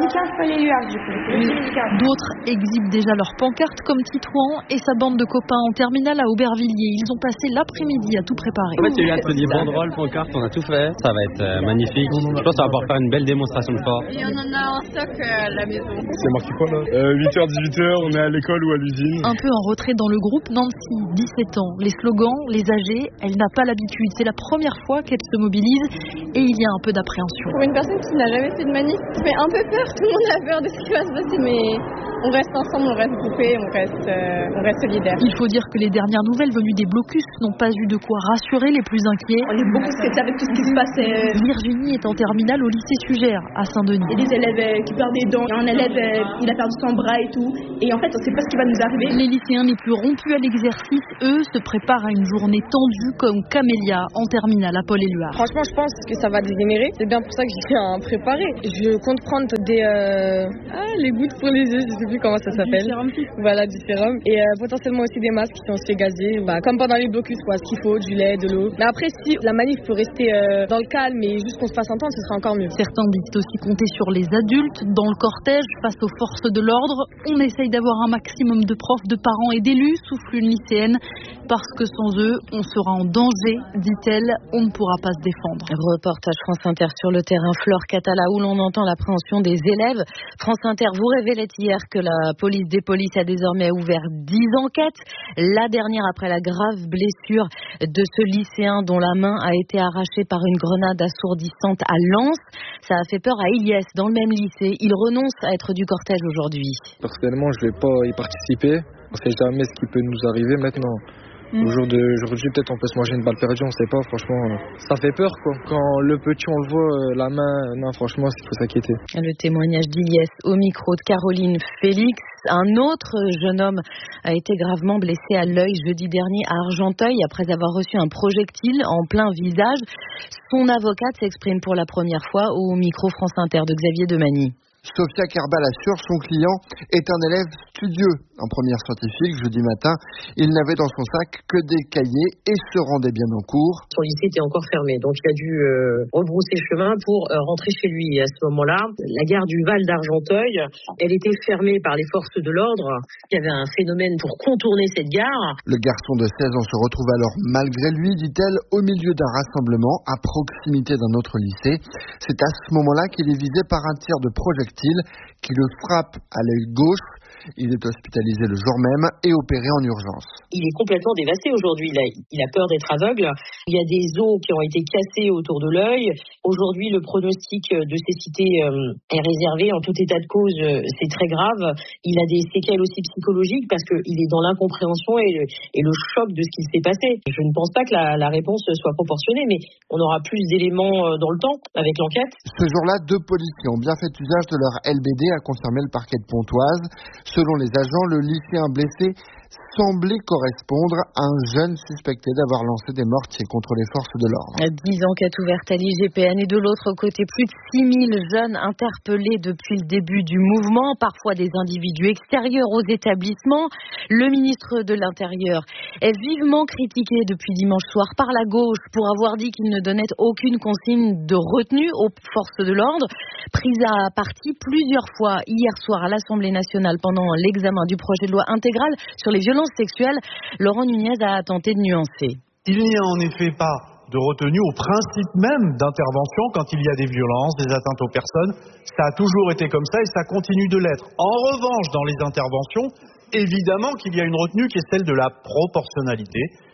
D'autres exhibent déjà leurs pancartes comme Titouan et sa bande de copains en terminale à Aubervilliers. Ils ont passé l'après-midi à tout préparer. En fait, il y a eu atelier banderole, pancarte, on a tout fait. Ça va être euh, magnifique. Je pense qu'on va pouvoir faire une belle démonstration de force. Et on en a en stock euh, à la maison. C'est marqué quoi là euh, huit heures dix-huit heures, on est à l'école ou à l'usine. Un peu en retrait dans le groupe, Nancy, dix-sept ans. Les slogans, les âgés, elle n'a pas l'habitude. C'est la première fois qu'elle se mobilise et il y a un peu d'appréhension. Pour une personne qui n'a jamais fait de manif, ça fait un peu peur. Tout le monde a peur de ce qui va se passer, mais on reste ensemble, on reste groupés, on reste, euh, on reste solidaires. Il faut dire que les dernières nouvelles venues des blocus n'ont pas eu de quoi rassurer les plus inquiets. On est beaucoup stressés avec tout ce qui se passe. Euh... Virginie est en terminale au lycée Sugère à Saint-Denis. Il y a des élèves euh, qui perdent des dents, il y a un élève euh, il a perdu son bras et tout, et en fait on ne sait pas ce qui va nous arriver. Les lycéens les plus rompus à l'exercice, eux, se préparent à une journée tendue comme Camélia en terminale à Paul-Éluard. Franchement, je pense que ça va dégénérer. C'est bien pour ça que j'ai fait un préparé. Je compte prendre des euh... ah, les gouttes pour les yeux, je sais plus comment ça s'appelle. Du sérum. Voilà, du sérum. Et euh, potentiellement aussi des masques si on se fait gazer. Bah, comme pendant les blocus, quoi. Ce qu'il faut, du lait, de l'eau. Mais après, si la manif peut rester euh, dans le calme et juste qu'on se fasse entendre, ce sera encore mieux. Certains disent aussi compter sur les adultes dans le cortège face aux forces de l'ordre. On essaye d'avoir un maximum de profs, de parents et d'élus, souffle une lycéenne, parce que sans eux, on sera en danger, dit-elle, on ne pourra pas se défendre. Reportage France Inter sur le terrain, Flore Catala, où l'on entend l'appréhension des élèves. France Inter vous révélait hier que la police des polices a désormais ouvert dix enquêtes. La dernière après la grave blessure de ce lycéen dont la main a été arrachée par une grenade assourdissante à Lens. Ça a fait peur à Ilyes, dans le même lycée. Il renonce à être du cortège aujourd'hui. Personnellement, je ne vais pas y participer. On ne sait jamais ce qui peut nous arriver maintenant. Au jour d'aujourd'hui, peut-être on peut se manger une balle perdue, on sait pas, franchement, ça fait peur quoi. Quand le petit on le voit, la main, non franchement, il faut s'inquiéter. Le témoignage d'Ilyes au micro de Caroline Félix. Un autre jeune homme a été gravement blessé à l'œil jeudi dernier à Argenteuil après avoir reçu un projectile en plein visage. Son avocate s'exprime pour la première fois au micro France Inter de Xavier Demagny. Sophia Kerbal assure son client est un élève studieux. En première scientifique, jeudi matin, il n'avait dans son sac que des cahiers et se rendait bien en cours. Son lycée était encore fermé, donc il a dû euh, rebrousser chemin pour euh, rentrer chez lui. Et à ce moment-là, la gare du Val d'Argenteuil, elle était fermée par les forces de l'ordre. Il y avait un phénomène pour contourner cette gare. Le garçon de seize ans se retrouve alors, malgré lui, dit-elle, au milieu d'un rassemblement à proximité d'un autre lycée. C'est à ce moment-là qu'il est visé par un tir de projectile qui le frappe à l'œil gauche. Il est hospitalisé le jour même et opéré en urgence. Il est complètement dévasté aujourd'hui. Il a, il a peur d'être aveugle. Il y a des os qui ont été cassés autour de l'œil. Aujourd'hui, le pronostic de cécité euh, est réservé. En tout état de cause, euh, c'est très grave. Il a des séquelles aussi psychologiques parce qu'il est dans l'incompréhension et le, et le choc de ce qui s'est passé. Je ne pense pas que la, la réponse soit proportionnée, mais on aura plus d'éléments dans le temps avec l'enquête. Ce jour-là, deux policiers ont bien fait usage de leur L B D, a confirmé le parquet de Pontoise. Selon les agents, le lycéen blessé semblait correspondre à un jeune suspecté d'avoir lancé des mortiers contre les forces de l'ordre. dix enquêtes ouvertes à l'I G P N et de l'autre côté, plus de six mille jeunes interpellés depuis le début du mouvement, parfois des individus extérieurs aux établissements. Le ministre de l'Intérieur est vivement critiqué depuis dimanche soir par la gauche pour avoir dit qu'il ne donnait aucune consigne de retenue aux forces de l'ordre. Prise à partie plusieurs fois hier soir à l'Assemblée nationale pendant l'examen du projet de loi intégral sur les violences sexuelles, Laurent Nunez a tenté de nuancer. Il n'y a en effet pas de retenue au principe même d'intervention quand il y a des violences, des atteintes aux personnes. Ça a toujours été comme ça et ça continue de l'être. En revanche, dans les interventions, évidemment qu'il y a une retenue qui est celle de la proportionnalité,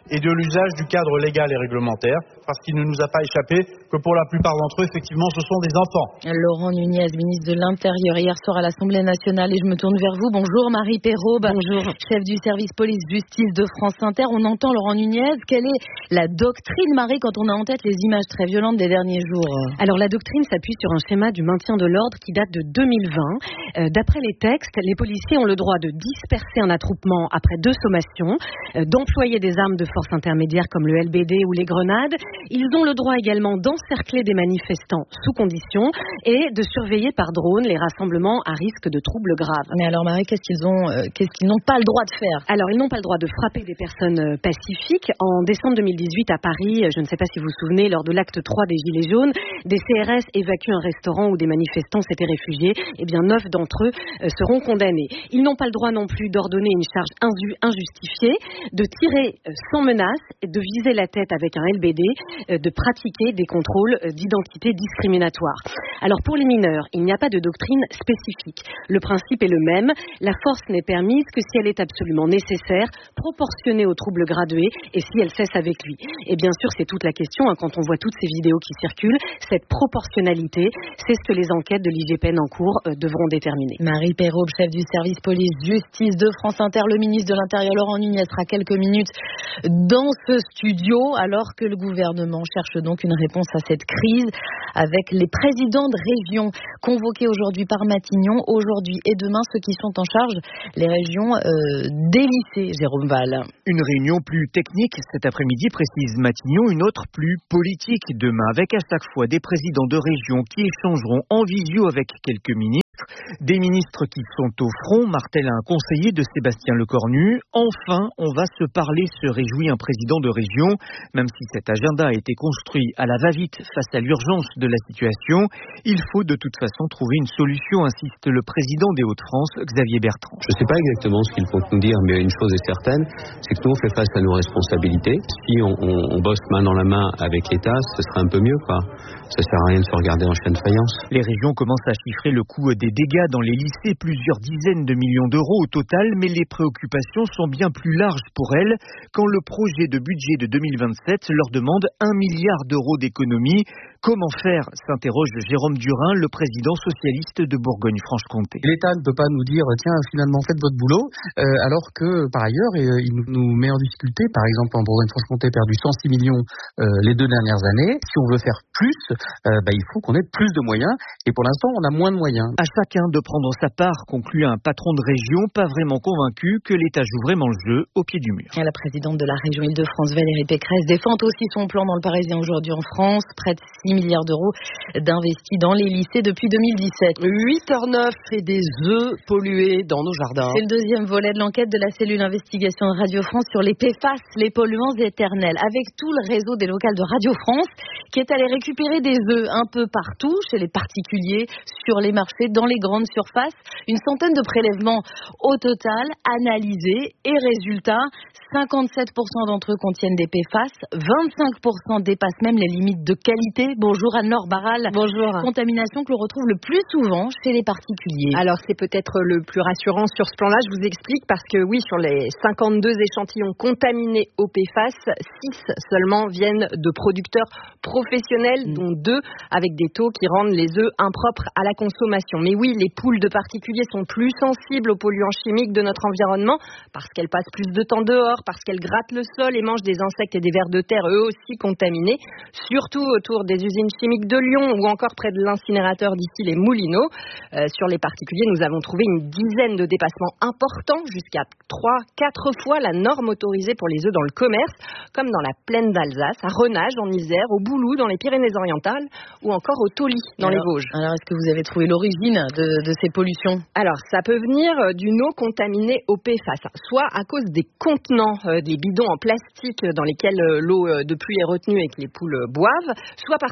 et de l'usage du cadre légal et réglementaire, parce qu'il ne nous a pas échappé que pour la plupart d'entre eux, effectivement, ce sont des enfants. Laurent Nunez, ministre de l'Intérieur, hier soir à l'Assemblée nationale, et je me tourne vers vous. Bonjour Marie Perrault, bonjour. Chef du service police-justice de France Inter. On entend Laurent Nunez. Quelle est la doctrine, Marie, quand on a en tête les images très violentes des derniers jours? Alors la doctrine s'appuie sur un schéma du maintien de l'ordre qui date de deux mille vingt. Euh, d'après les textes, les policiers ont le droit de disperser un attroupement après deux sommations, euh, d'employer des armes de force intermédiaire comme le L B D ou les grenades. Ils ont le droit également d'encercler des manifestants sous condition et de surveiller par drone les rassemblements à risque de troubles graves. Mais alors Marie, qu'est-ce qu'ils ont, euh, qu'est-ce qu'ils n'ont pas le droit de faire? Alors ils n'ont pas le droit de frapper des personnes euh, pacifiques. En décembre deux mille dix-huit à Paris, je ne sais pas si vous vous souvenez, lors de l'acte trois des Gilets jaunes, des C R S évacuent un restaurant où des manifestants s'étaient réfugiés. Eh bien neuf d'entre eux euh, seront condamnés. Ils n'ont pas le droit non plus d'ordonner une charge injustifiée, de tirer euh, sans menace, de viser la tête avec un L B D, euh, de pratiquer des contrôles euh, d'identité discriminatoires. Alors pour les mineurs, il n'y a pas de doctrine spécifique. Le principe est le même. La force n'est permise que si elle est absolument nécessaire, proportionnée aux troubles gradués et si elle cesse avec lui. Et bien sûr, c'est toute la question, hein, quand on voit toutes ces vidéos qui circulent, cette proportionnalité, c'est ce que les enquêtes de l'I G P N en cours euh, devront déterminer. Marie Perrault, chef du service police-justice de France Inter, le ministre de l'Intérieur Laurent Nunez sera quelques minutes dans ce studio, alors que le gouvernement cherche donc une réponse à cette crise avec les présidents de régions convoqués aujourd'hui par Matignon, aujourd'hui et demain, ceux qui sont en charge, les régions euh, des lycées, Jérôme Val. Une réunion plus technique cet après-midi, précise Matignon, une autre plus politique demain, avec à chaque fois des présidents de régions qui échangeront en visio avec quelques ministres. Des ministres qui sont au front, martèle un conseiller de Sébastien Lecornu. Enfin, on va se parler, se réjouit un président de région. Même si cet agenda a été construit à la va-vite face à l'urgence de la situation, il faut de toute façon trouver une solution, insiste le président des Hauts-de-France, Xavier Bertrand. Je ne sais pas exactement ce qu'il faut nous dire, mais une chose est certaine, c'est que nous on fait face à nos responsabilités. Si on, on, on bosse main dans la main avec l'État, ce serait un peu mieux, quoi. Ça sert à rien de se regarder en chaîne de faïence. Les régions commencent à chiffrer le coût des dégâts dans les lycées, plusieurs dizaines de millions d'euros au total, mais les préoccupations sont bien plus larges pour elles quand le projet de budget de deux mille vingt-sept leur demande un milliard d'euros d'économies. Comment faire, s'interroge Jérôme Durin, le président socialiste de Bourgogne-Franche-Comté. L'État ne peut pas nous dire tiens, finalement faites votre boulot, euh, alors que par ailleurs euh, il nous met en difficulté. Par exemple, en Bourgogne-Franche-Comté a perdu cent six millions euh, les deux dernières années. Si on veut faire plus, euh, bah, il faut qu'on ait plus de moyens, et pour l'instant on a moins de moyens. À chacun de prendre sa part, conclut un patron de région, pas vraiment convaincu que l'État joue vraiment le jeu au pied du mur. La présidente de la région Île-de-France, Valérie Pécresse, défend aussi son plan dans le Parisien aujourd'hui en France, près de six milliards d'euros d'investis dans les lycées depuis deux mille dix-sept. huit heures neuf et des œufs pollués dans nos jardins. C'est le deuxième volet de l'enquête de la cellule investigation de Radio France sur les P F A S, les polluants éternels, avec tout le réseau des locales de Radio France qui est allé récupérer des œufs un peu partout, chez les particuliers, sur les marchés, dans les grandes surfaces. Une centaine de prélèvements au total, analysés, et résultat, cinquante-sept pour cent d'entre eux contiennent des P F A S, vingt-cinq pour cent dépassent même les limites de qualité. Bonjour Anne-Laure Barral. Bonjour. Contamination que l'on retrouve le plus souvent chez les particuliers. Alors c'est peut-être le plus rassurant sur ce plan-là, je vous explique, parce que oui, sur les cinquante-deux échantillons contaminés au P F A S, six seulement viennent de producteurs professionnels, dont deux avec des taux qui rendent les œufs impropres à la consommation. Mais oui, les poules de particuliers sont plus sensibles aux polluants chimiques de notre environnement, parce qu'elles passent plus de temps dehors, parce qu'elles grattent le sol et mangent des insectes et des vers de terre, eux aussi contaminés, surtout autour des usines chimiques de Lyon ou encore près de l'incinérateur d'ici les Moulineaux. Euh, sur les particuliers, nous avons trouvé une dizaine de dépassements importants, jusqu'à trois, quatre fois la norme autorisée pour les œufs dans le commerce, comme dans la plaine d'Alsace, à Renage en Isère, au Boulou dans les Pyrénées-Orientales ou encore au Tauly dans alors, les Vosges. Alors, est-ce que vous avez trouvé l'origine de, de ces pollutions? Alors, ça peut venir d'une eau contaminée au P F A S, soit à cause des contenants, euh, des bidons en plastique dans lesquels euh, l'eau de pluie est retenue et que les poules boivent, soit parce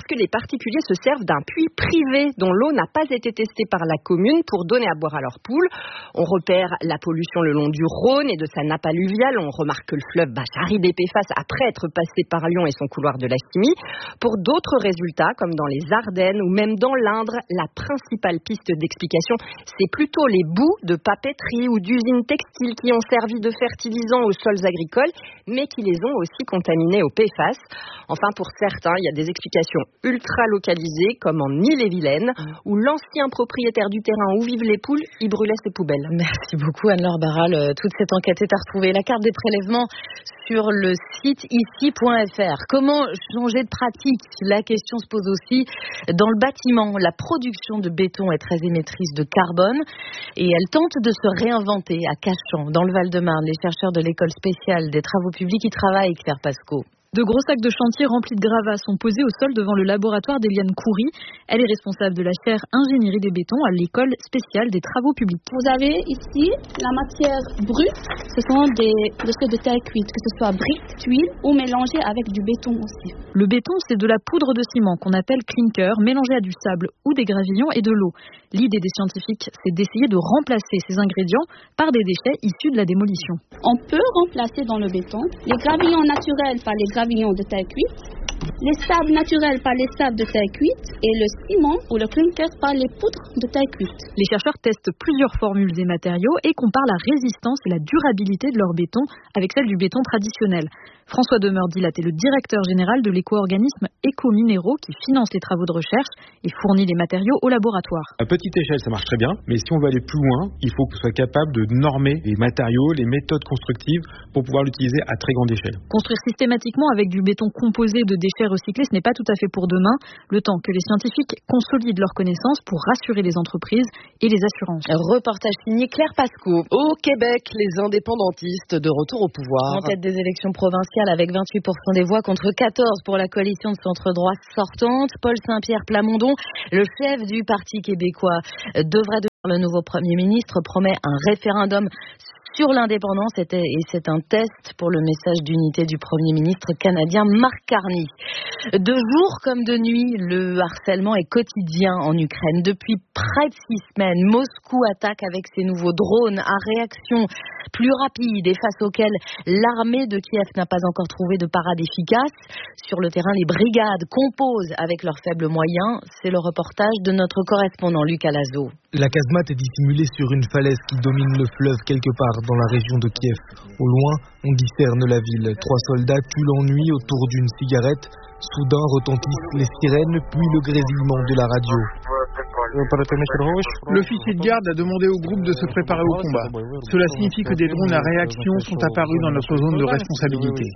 parce que les particuliers se servent d'un puits privé dont l'eau n'a pas été testée par la commune pour donner à boire à leurs poules. On repère la pollution le long du Rhône et de sa nappe alluviale. On remarque que le fleuve bah, charrie des P F A S après être passé par Lyon et son couloir de la chimie. Pour d'autres résultats, comme dans les Ardennes ou même dans l'Indre, la principale piste d'explication, c'est plutôt les boues de papeterie ou d'usines textiles qui ont servi de fertilisants aux sols agricoles, mais qui les ont aussi contaminés au P F A S. Enfin, pour certains, il y a des explications ultra localisées, comme en Ille-et-Vilaine, où l'ancien propriétaire du terrain où vivent les poules y brûlait ses poubelles. Merci beaucoup Anne-Laure Barral. Toute cette enquête est à retrouver. La carte des prélèvements sur le site ici point f r. Comment changer de pratique? La question se pose aussi dans le bâtiment. La production de béton est très émettrice de carbone et elle tente de se réinventer à Cachan, dans le Val-de-Marne. Les chercheurs de l'école spéciale des travaux publics y travaillent, Claire Pasco. De gros sacs de chantier remplis de gravats sont posés au sol devant le laboratoire d'Eliane Khoury. Elle est responsable de la chaire ingénierie des bétons à l'école spéciale des travaux publics. Vous avez ici la matière brute. Ce sont des déchets de terre cuite, que ce soit briques, tuiles ou mélangées avec du béton aussi. Le béton, c'est de la poudre de ciment qu'on appelle clinker, mélangée à du sable ou des gravillons et de l'eau. L'idée des scientifiques, c'est d'essayer de remplacer ces ingrédients par des déchets issus de la démolition. On peut remplacer dans le béton les gravillons naturels par les gravillons de terre cuite, les sables naturels par les sables de terre cuite et le ciment ou le clinker par les poudres de terre cuite. Les chercheurs testent plusieurs formules et matériaux et comparent la résistance et la durabilité de leur béton avec celle du béton traditionnel. François Demeure-Dilat est le directeur général de l'éco-organisme Éco-Minéraux qui finance les travaux de recherche et fournit les matériaux au laboratoire. À petite échelle, ça marche très bien, mais si on veut aller plus loin, il faut qu'on soit capable de normer les matériaux, les méthodes constructives pour pouvoir l'utiliser à très grande échelle. Construire systématiquement avec du béton composé de déchets recyclés, ce n'est pas tout à fait pour demain, le temps que les scientifiques consolident leurs connaissances pour rassurer les entreprises et les assurances. Reportage signé Claire Pasco. Au Québec, les indépendantistes de retour au pouvoir. En tête des élections provinciales avec vingt-huit pour cent des voix contre quatorze pour la coalition de centre-droit sortante. Paul Saint-Pierre Plamondon, le chef du Parti québécois, devrait devenir le nouveau Premier ministre, promet un référendum sur l'indépendance et c'est un test pour le message d'unité du Premier ministre canadien Mark Carney. De jour comme de nuit, le harcèlement est quotidien en Ukraine. Depuis près de six semaines, Moscou attaque avec ses nouveaux drones à réaction plus rapide et face auquel l'armée de Kiev n'a pas encore trouvé de parade efficace. Sur le terrain, les brigades composent avec leurs faibles moyens. C'est le reportage de notre correspondant Luc Alazo. La casemate est dissimulée sur une falaise qui domine le fleuve quelque part dans la région de Kiev. Au loin, on discerne la ville. Trois soldats tuent l'ennui autour d'une cigarette. Soudain retentissent les sirènes, puis le grésillement de la radio. L'officier de garde a demandé au groupe de se préparer au combat. Cela signifie que des drones à réaction sont apparus dans notre zone de responsabilité.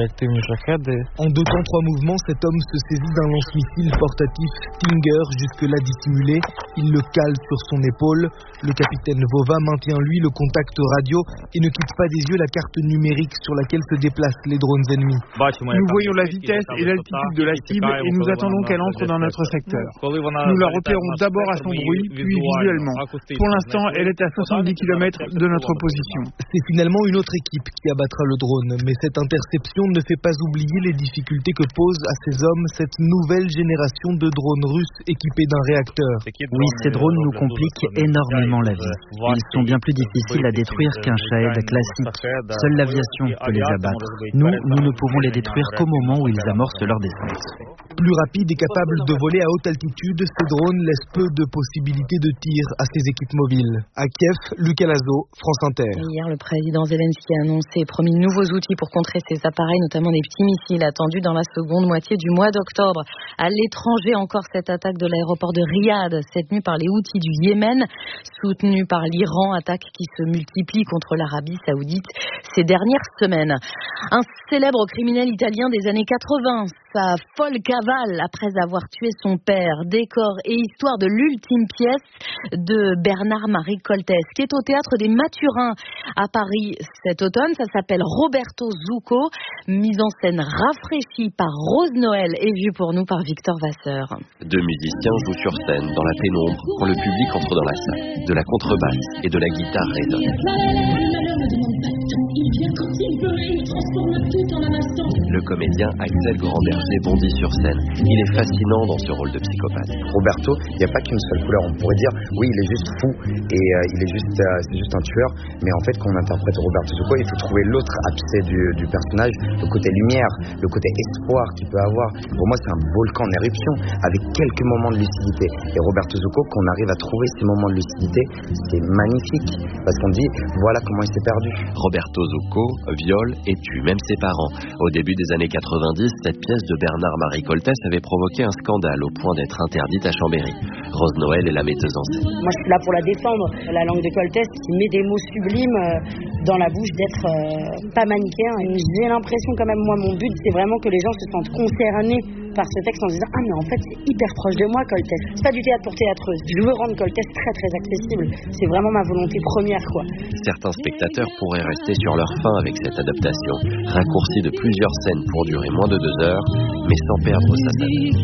En deux temps, trois mouvements, cet homme se saisit d'un lance-missile portatif Stinger, jusque-là dissimulé. Il le cale sur son épaule. Le capitaine Vova maintient lui le contact radio et ne quitte pas des yeux la carte numérique sur laquelle se déplacent les drones ennemis. Nous voyons la vitesse et l'altitude de la cible et nous attendons qu'elle entre dans notre secteur. Nous la repérons d'abord à son bruit, puis visuellement. Pour l'instant, elle est à soixante-dix kilomètres de notre position. C'est finalement une autre équipe qui abattra le drone, mais cette interception ne fait pas oublier les difficultés que pose à ces hommes cette nouvelle génération de drones russes équipés d'un réacteur. Oui, ces drones nous compliquent énormément la vie. Ils sont bien plus difficiles à détruire qu'un Shahed classique. Seule l'aviation peut les abattre. Nous, nous ne pouvons les détruire qu'au moment où ils amorcent leur descente. Plus rapide et capable de voler à haute altitude, ces drones laissent peu de possibilités de tir à ces équipes mobiles. À Kiev, Luc Alazo, France Inter. Hier, le président Zelensky a annoncé et promis de nouveaux outils pour contrer ces appareils, notamment des petits missiles attendus dans la seconde moitié du mois d'octobre. À l'étranger, encore cette attaque de l'aéroport de Riyad, cette nuit par les Houthis du Yémen, soutenue par l'Iran, attaque qui se multiplie contre l'Arabie Saoudite ces dernières semaines. Un célèbre criminel italien des années quatre-vingts, sa folle cavale après avoir tué son père, décor et histoire de l'ultime pièce de Bernard-Marie Coltès, qui est au théâtre des Mathurins à Paris cet automne. Ça s'appelle Roberto Zucco, mise en scène rafraîchie par Rose Noël et vue pour nous par Victor Vasseur. Deux musiciens jouent sur scène dans la pénombre quand le public entre dans la salle. De la contrebasse et de la guitare résonnent. Le comédien Axel Grand-Berger bondit sur scène. Il est fascinant dans ce rôle de psychopathe. Roberto, il n'y a pas qu'une seule couleur. On pourrait dire, oui, il est juste fou et euh, il est juste, euh, c'est juste un tueur. Mais en fait, quand on interprète Roberto Zucco, il faut trouver l'autre abcès du, du personnage, le côté lumière, le côté espoir qu'il peut avoir. Pour moi, c'est un volcan en éruption avec quelques moments de lucidité. Et Roberto Zucco, quand on arrive à trouver ces moments de lucidité, c'est magnifique parce qu'on dit, voilà comment il s'est perdu. Roberto Zucco viole et tue même ses parents. Au début des années quatre-vingt-dix, cette pièce de Bernard-Marie Coltès avait provoqué un scandale au point d'être interdite à Chambéry. Rose Noël est la metteuse en scène. Moi, je suis là pour la défendre. La langue de Coltès qui met des mots sublimes dans la bouche d'être euh, pas manichéen. J'ai l'impression quand même, moi, mon but, c'est vraiment que les gens se sentent concernés par ce texte en se disant « Ah, mais en fait, c'est hyper proche de moi, Coltès. C'est pas du théâtre pour théâtreuse. Je veux rendre Coltès très, très accessible. C'est vraiment ma volonté première, quoi. » Certains spectateurs pourraient rester sur leur faim avec cette adaptation, raccourcie de plusieurs scènes pour durer moins de deux heures, mais sans perdre sa saveur.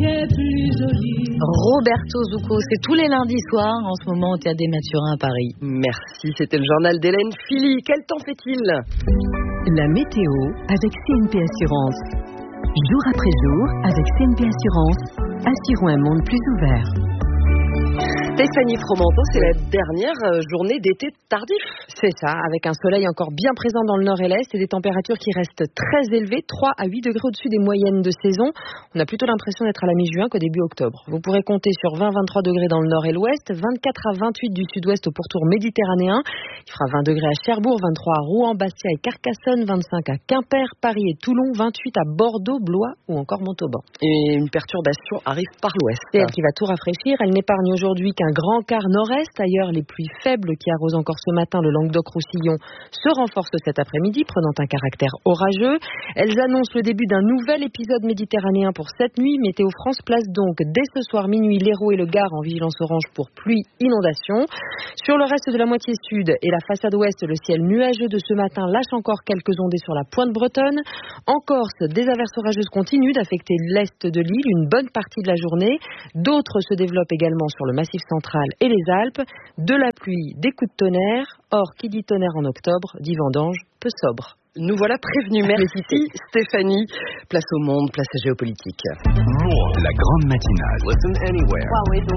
Roberto Zucco, c'est tous les lundis soirs en ce moment au Théâtre des Mathurins à Paris. Merci, c'était le journal d'Hélène Philly. Quel temps fait-il? La météo avec C N P Assurance. Jour après jour, avec C N P Assurance, assurons un monde plus ouvert. Stéphanie Fromentin, c'est la dernière journée d'été tardif. C'est ça, avec un soleil encore bien présent dans le nord et l'est et des températures qui restent très élevées, trois à huit degrés au-dessus des moyennes de saison. On a plutôt l'impression d'être à la mi-juin qu'au début octobre. Vous pourrez compter sur vingt à vingt-trois degrés dans le nord et l'ouest, vingt-quatre à vingt-huit du sud-ouest au pourtour méditerranéen. Il fera vingt degrés à Cherbourg, vingt-trois à Rouen, Bastia et Carcassonne, vingt-cinq à Quimper, Paris et Toulon, vingt-huit à Bordeaux, Blois ou encore Montauban. Et une perturbation arrive par l'ouest. C'est elle qui va tout rafraîchir. Elle n'épargne aujourd'hui qu'un grand quart nord-est. Ailleurs, les pluies faibles qui arrosent encore ce matin le Languedoc-Roussillon se renforcent cet après-midi, prenant un caractère orageux. Elles annoncent le début d'un nouvel épisode méditerranéen pour cette nuit. Météo France place donc dès ce soir minuit l'Hérault et le Gard en vigilance orange pour pluie, inondation. Sur le reste de la moitié sud et la façade ouest, le ciel nuageux de ce matin lâche encore quelques ondées sur la pointe bretonne. En Corse, des averses orageuses continuent d'affecter l'est de l'île une bonne partie de la journée. D'autres se développent également sur le Massif central et les Alpes. De la pluie, des coups de tonnerre. Or, qui dit tonnerre en octobre, dit vendange peu sobre. Nous voilà prévenus. Merci Stéphanie. Place au monde, place à géopolitique. La grande matinale. Listen anywhere.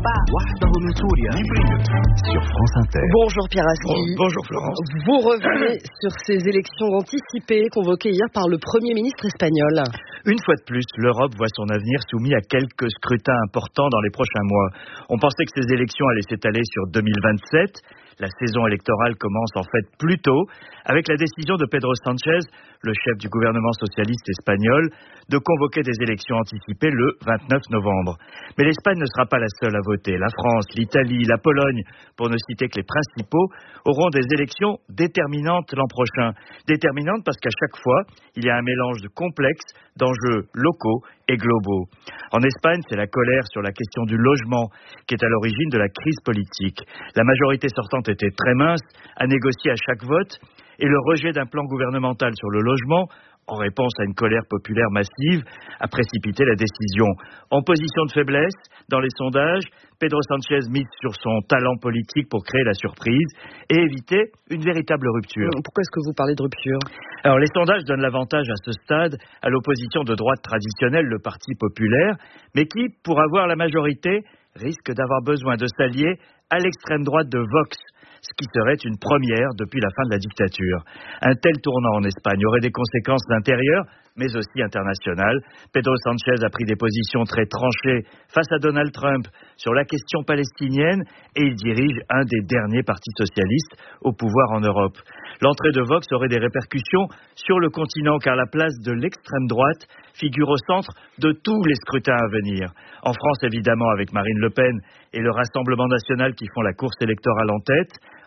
Sur France Inter. Bonjour Pierre Assi. Bonjour Florence. Vous revenez sur ces élections anticipées convoquées hier par le Premier ministre espagnol. Une fois de plus, l'Europe voit son avenir soumis à quelques scrutins importants dans les prochains mois. On pensait que ces élections allaient s'étaler sur deux mille vingt-sept. La saison électorale commence en fait plus tôt, avec la décision de Pedro Sánchez, le chef du gouvernement socialiste espagnol, de convoquer des élections anticipées le vingt-neuf novembre. Mais l'Espagne ne sera pas la seule à voter. La France, l'Italie, la Pologne, pour ne citer que les principaux, auront des élections déterminantes l'an prochain. Déterminantes parce qu'à chaque fois, il y a un mélange de complexes, d'enjeux locaux et globaux. En Espagne, c'est la colère sur la question du logement qui est à l'origine de la crise politique. La majorité sortante était très mince, à négocier à chaque vote, et le rejet d'un plan gouvernemental sur le logement, en réponse à une colère populaire massive, a précipité la décision. En position de faiblesse, dans les sondages, Pedro Sánchez mise sur son talent politique pour créer la surprise et éviter une véritable rupture. Pourquoi est-ce que vous parlez de rupture ? Alors, les sondages donnent l'avantage à ce stade à l'opposition de droite traditionnelle, le Parti populaire, mais qui, pour avoir la majorité, risque d'avoir besoin de s'allier à l'extrême droite de Vox, ce qui serait une première depuis la fin de la dictature. Un tel tournant en Espagne aurait des conséquences intérieures, mais aussi internationales. Pedro Sánchez a pris des positions très tranchées face à Donald Trump sur la question palestinienne et il dirige un des derniers partis socialistes au pouvoir en Europe. L'entrée de Vox aurait des répercussions sur le continent car la place de l'extrême droite figure au centre de tous les scrutins à venir. En France, évidemment, avec Marine Le Pen et le Rassemblement national qui font la course électorale en tête.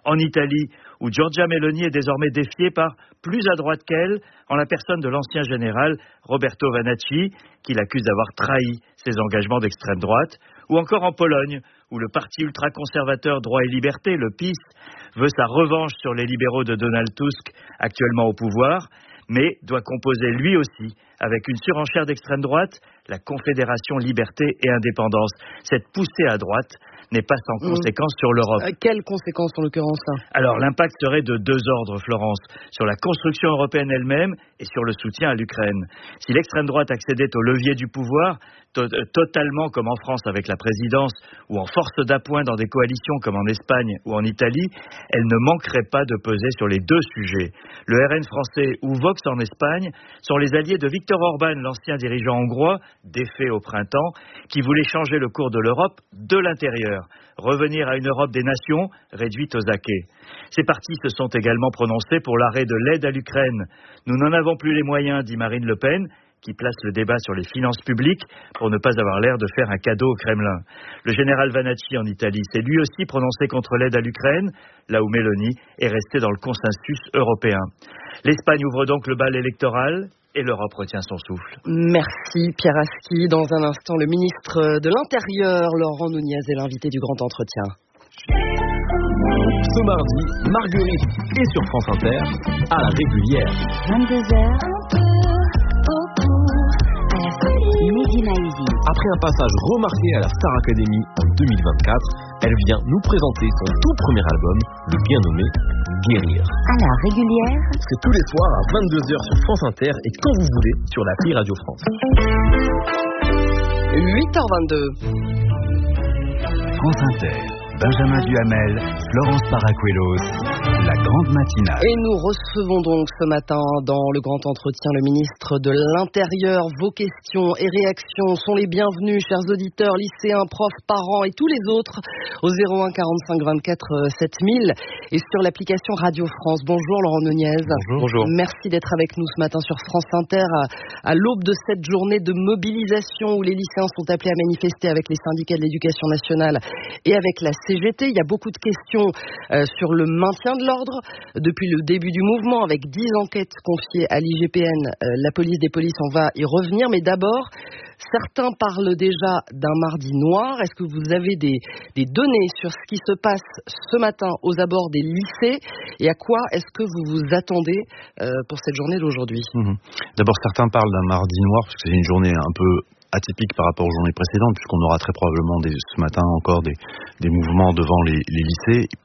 En Italie, où Giorgia Meloni est désormais défiée par plus à droite qu'elle, en la personne de l'ancien général Roberto Vanacci, qui l'accuse d'avoir trahi ses engagements d'extrême droite. Ou encore en Pologne, où le parti ultra-conservateur Droit et Liberté, le P I S, veut sa revanche sur les libéraux de Donald Tusk, actuellement au pouvoir, mais doit composer lui aussi, avec une surenchère d'extrême droite, la Confédération Liberté et Indépendance. Cette poussée à droite n'est pas sans conséquence mmh. sur l'Europe. Euh, quelles conséquences en l'occurrence? Alors l'impact serait de deux ordres, Florence, sur la construction européenne elle-même et sur le soutien à l'Ukraine. Si l'extrême droite accédait au levier du pouvoir, to- totalement comme en France avec la présidence, ou en force d'appoint dans des coalitions comme en Espagne ou en Italie, elle ne manquerait pas de peser sur les deux sujets. Le R N français ou Vox en Espagne sont les alliés de Viktor Orban, l'ancien dirigeant hongrois, défait au printemps, qui voulait changer le cours de l'Europe de l'intérieur, revenir à une Europe des nations réduite aux acquêts. Ces partis se sont également prononcés pour l'arrêt de l'aide à l'Ukraine. Nous n'en avons plus les moyens, dit Marine Le Pen, qui place le débat sur les finances publiques pour ne pas avoir l'air de faire un cadeau au Kremlin. Le général Vanacci en Italie s'est lui aussi prononcé contre l'aide à l'Ukraine, là où Meloni est restée dans le consensus européen. L'Espagne ouvre donc le bal électoral et l'Europe retient son souffle. Merci Pierre Aski. Dans un instant, le ministre de l'Intérieur, Laurent Nunez, est l'invité du grand entretien. Ce mardi, Marguerite est sur France Inter à la régulière. vingt-deux heures. Mehdi Maizi. Après un passage remarqué à la Star Academy en deux mille vingt-quatre, elle vient nous présenter son tout premier album, le bien nommé Guérir. À la régulière. C'est tous les soirs à vingt-deux heures sur France Inter et quand vous voulez sur l'appli Radio France. huit heures vingt-deux. France Inter. Benjamin Duhamel, Florence Paracuelos, la grande matinale. Et nous recevons donc ce matin dans le grand entretien le ministre de l'Intérieur. Vos questions et réactions sont les bienvenues, chers auditeurs, lycéens, profs, parents et tous les autres au zéro un quarante-cinq vingt-quatre sept mille et sur l'application Radio France. Bonjour Laurent Nunez. Bonjour. Bonjour. Merci d'être avec nous ce matin sur France Inter à, à l'aube de cette journée de mobilisation où les lycéens sont appelés à manifester avec les syndicats de l'éducation nationale et avec la C G T. Il y a beaucoup de questions euh, sur le maintien de l'ordre depuis le début du mouvement avec dix enquêtes confiées à l'I G P N, euh, la police des polices, on va y revenir. Mais d'abord, certains parlent déjà d'un mardi noir. Est-ce que vous avez des, des données sur ce qui se passe ce matin aux abords des lycées et à quoi est-ce que vous vous attendez euh, pour cette journée d'aujourd'hui? Mmh. D'abord, certains parlent d'un mardi noir parce que c'est une journée un peu atypique par rapport aux journées précédentes, puisqu'on aura très probablement des, ce matin encore des, des mouvements devant les, les lycées.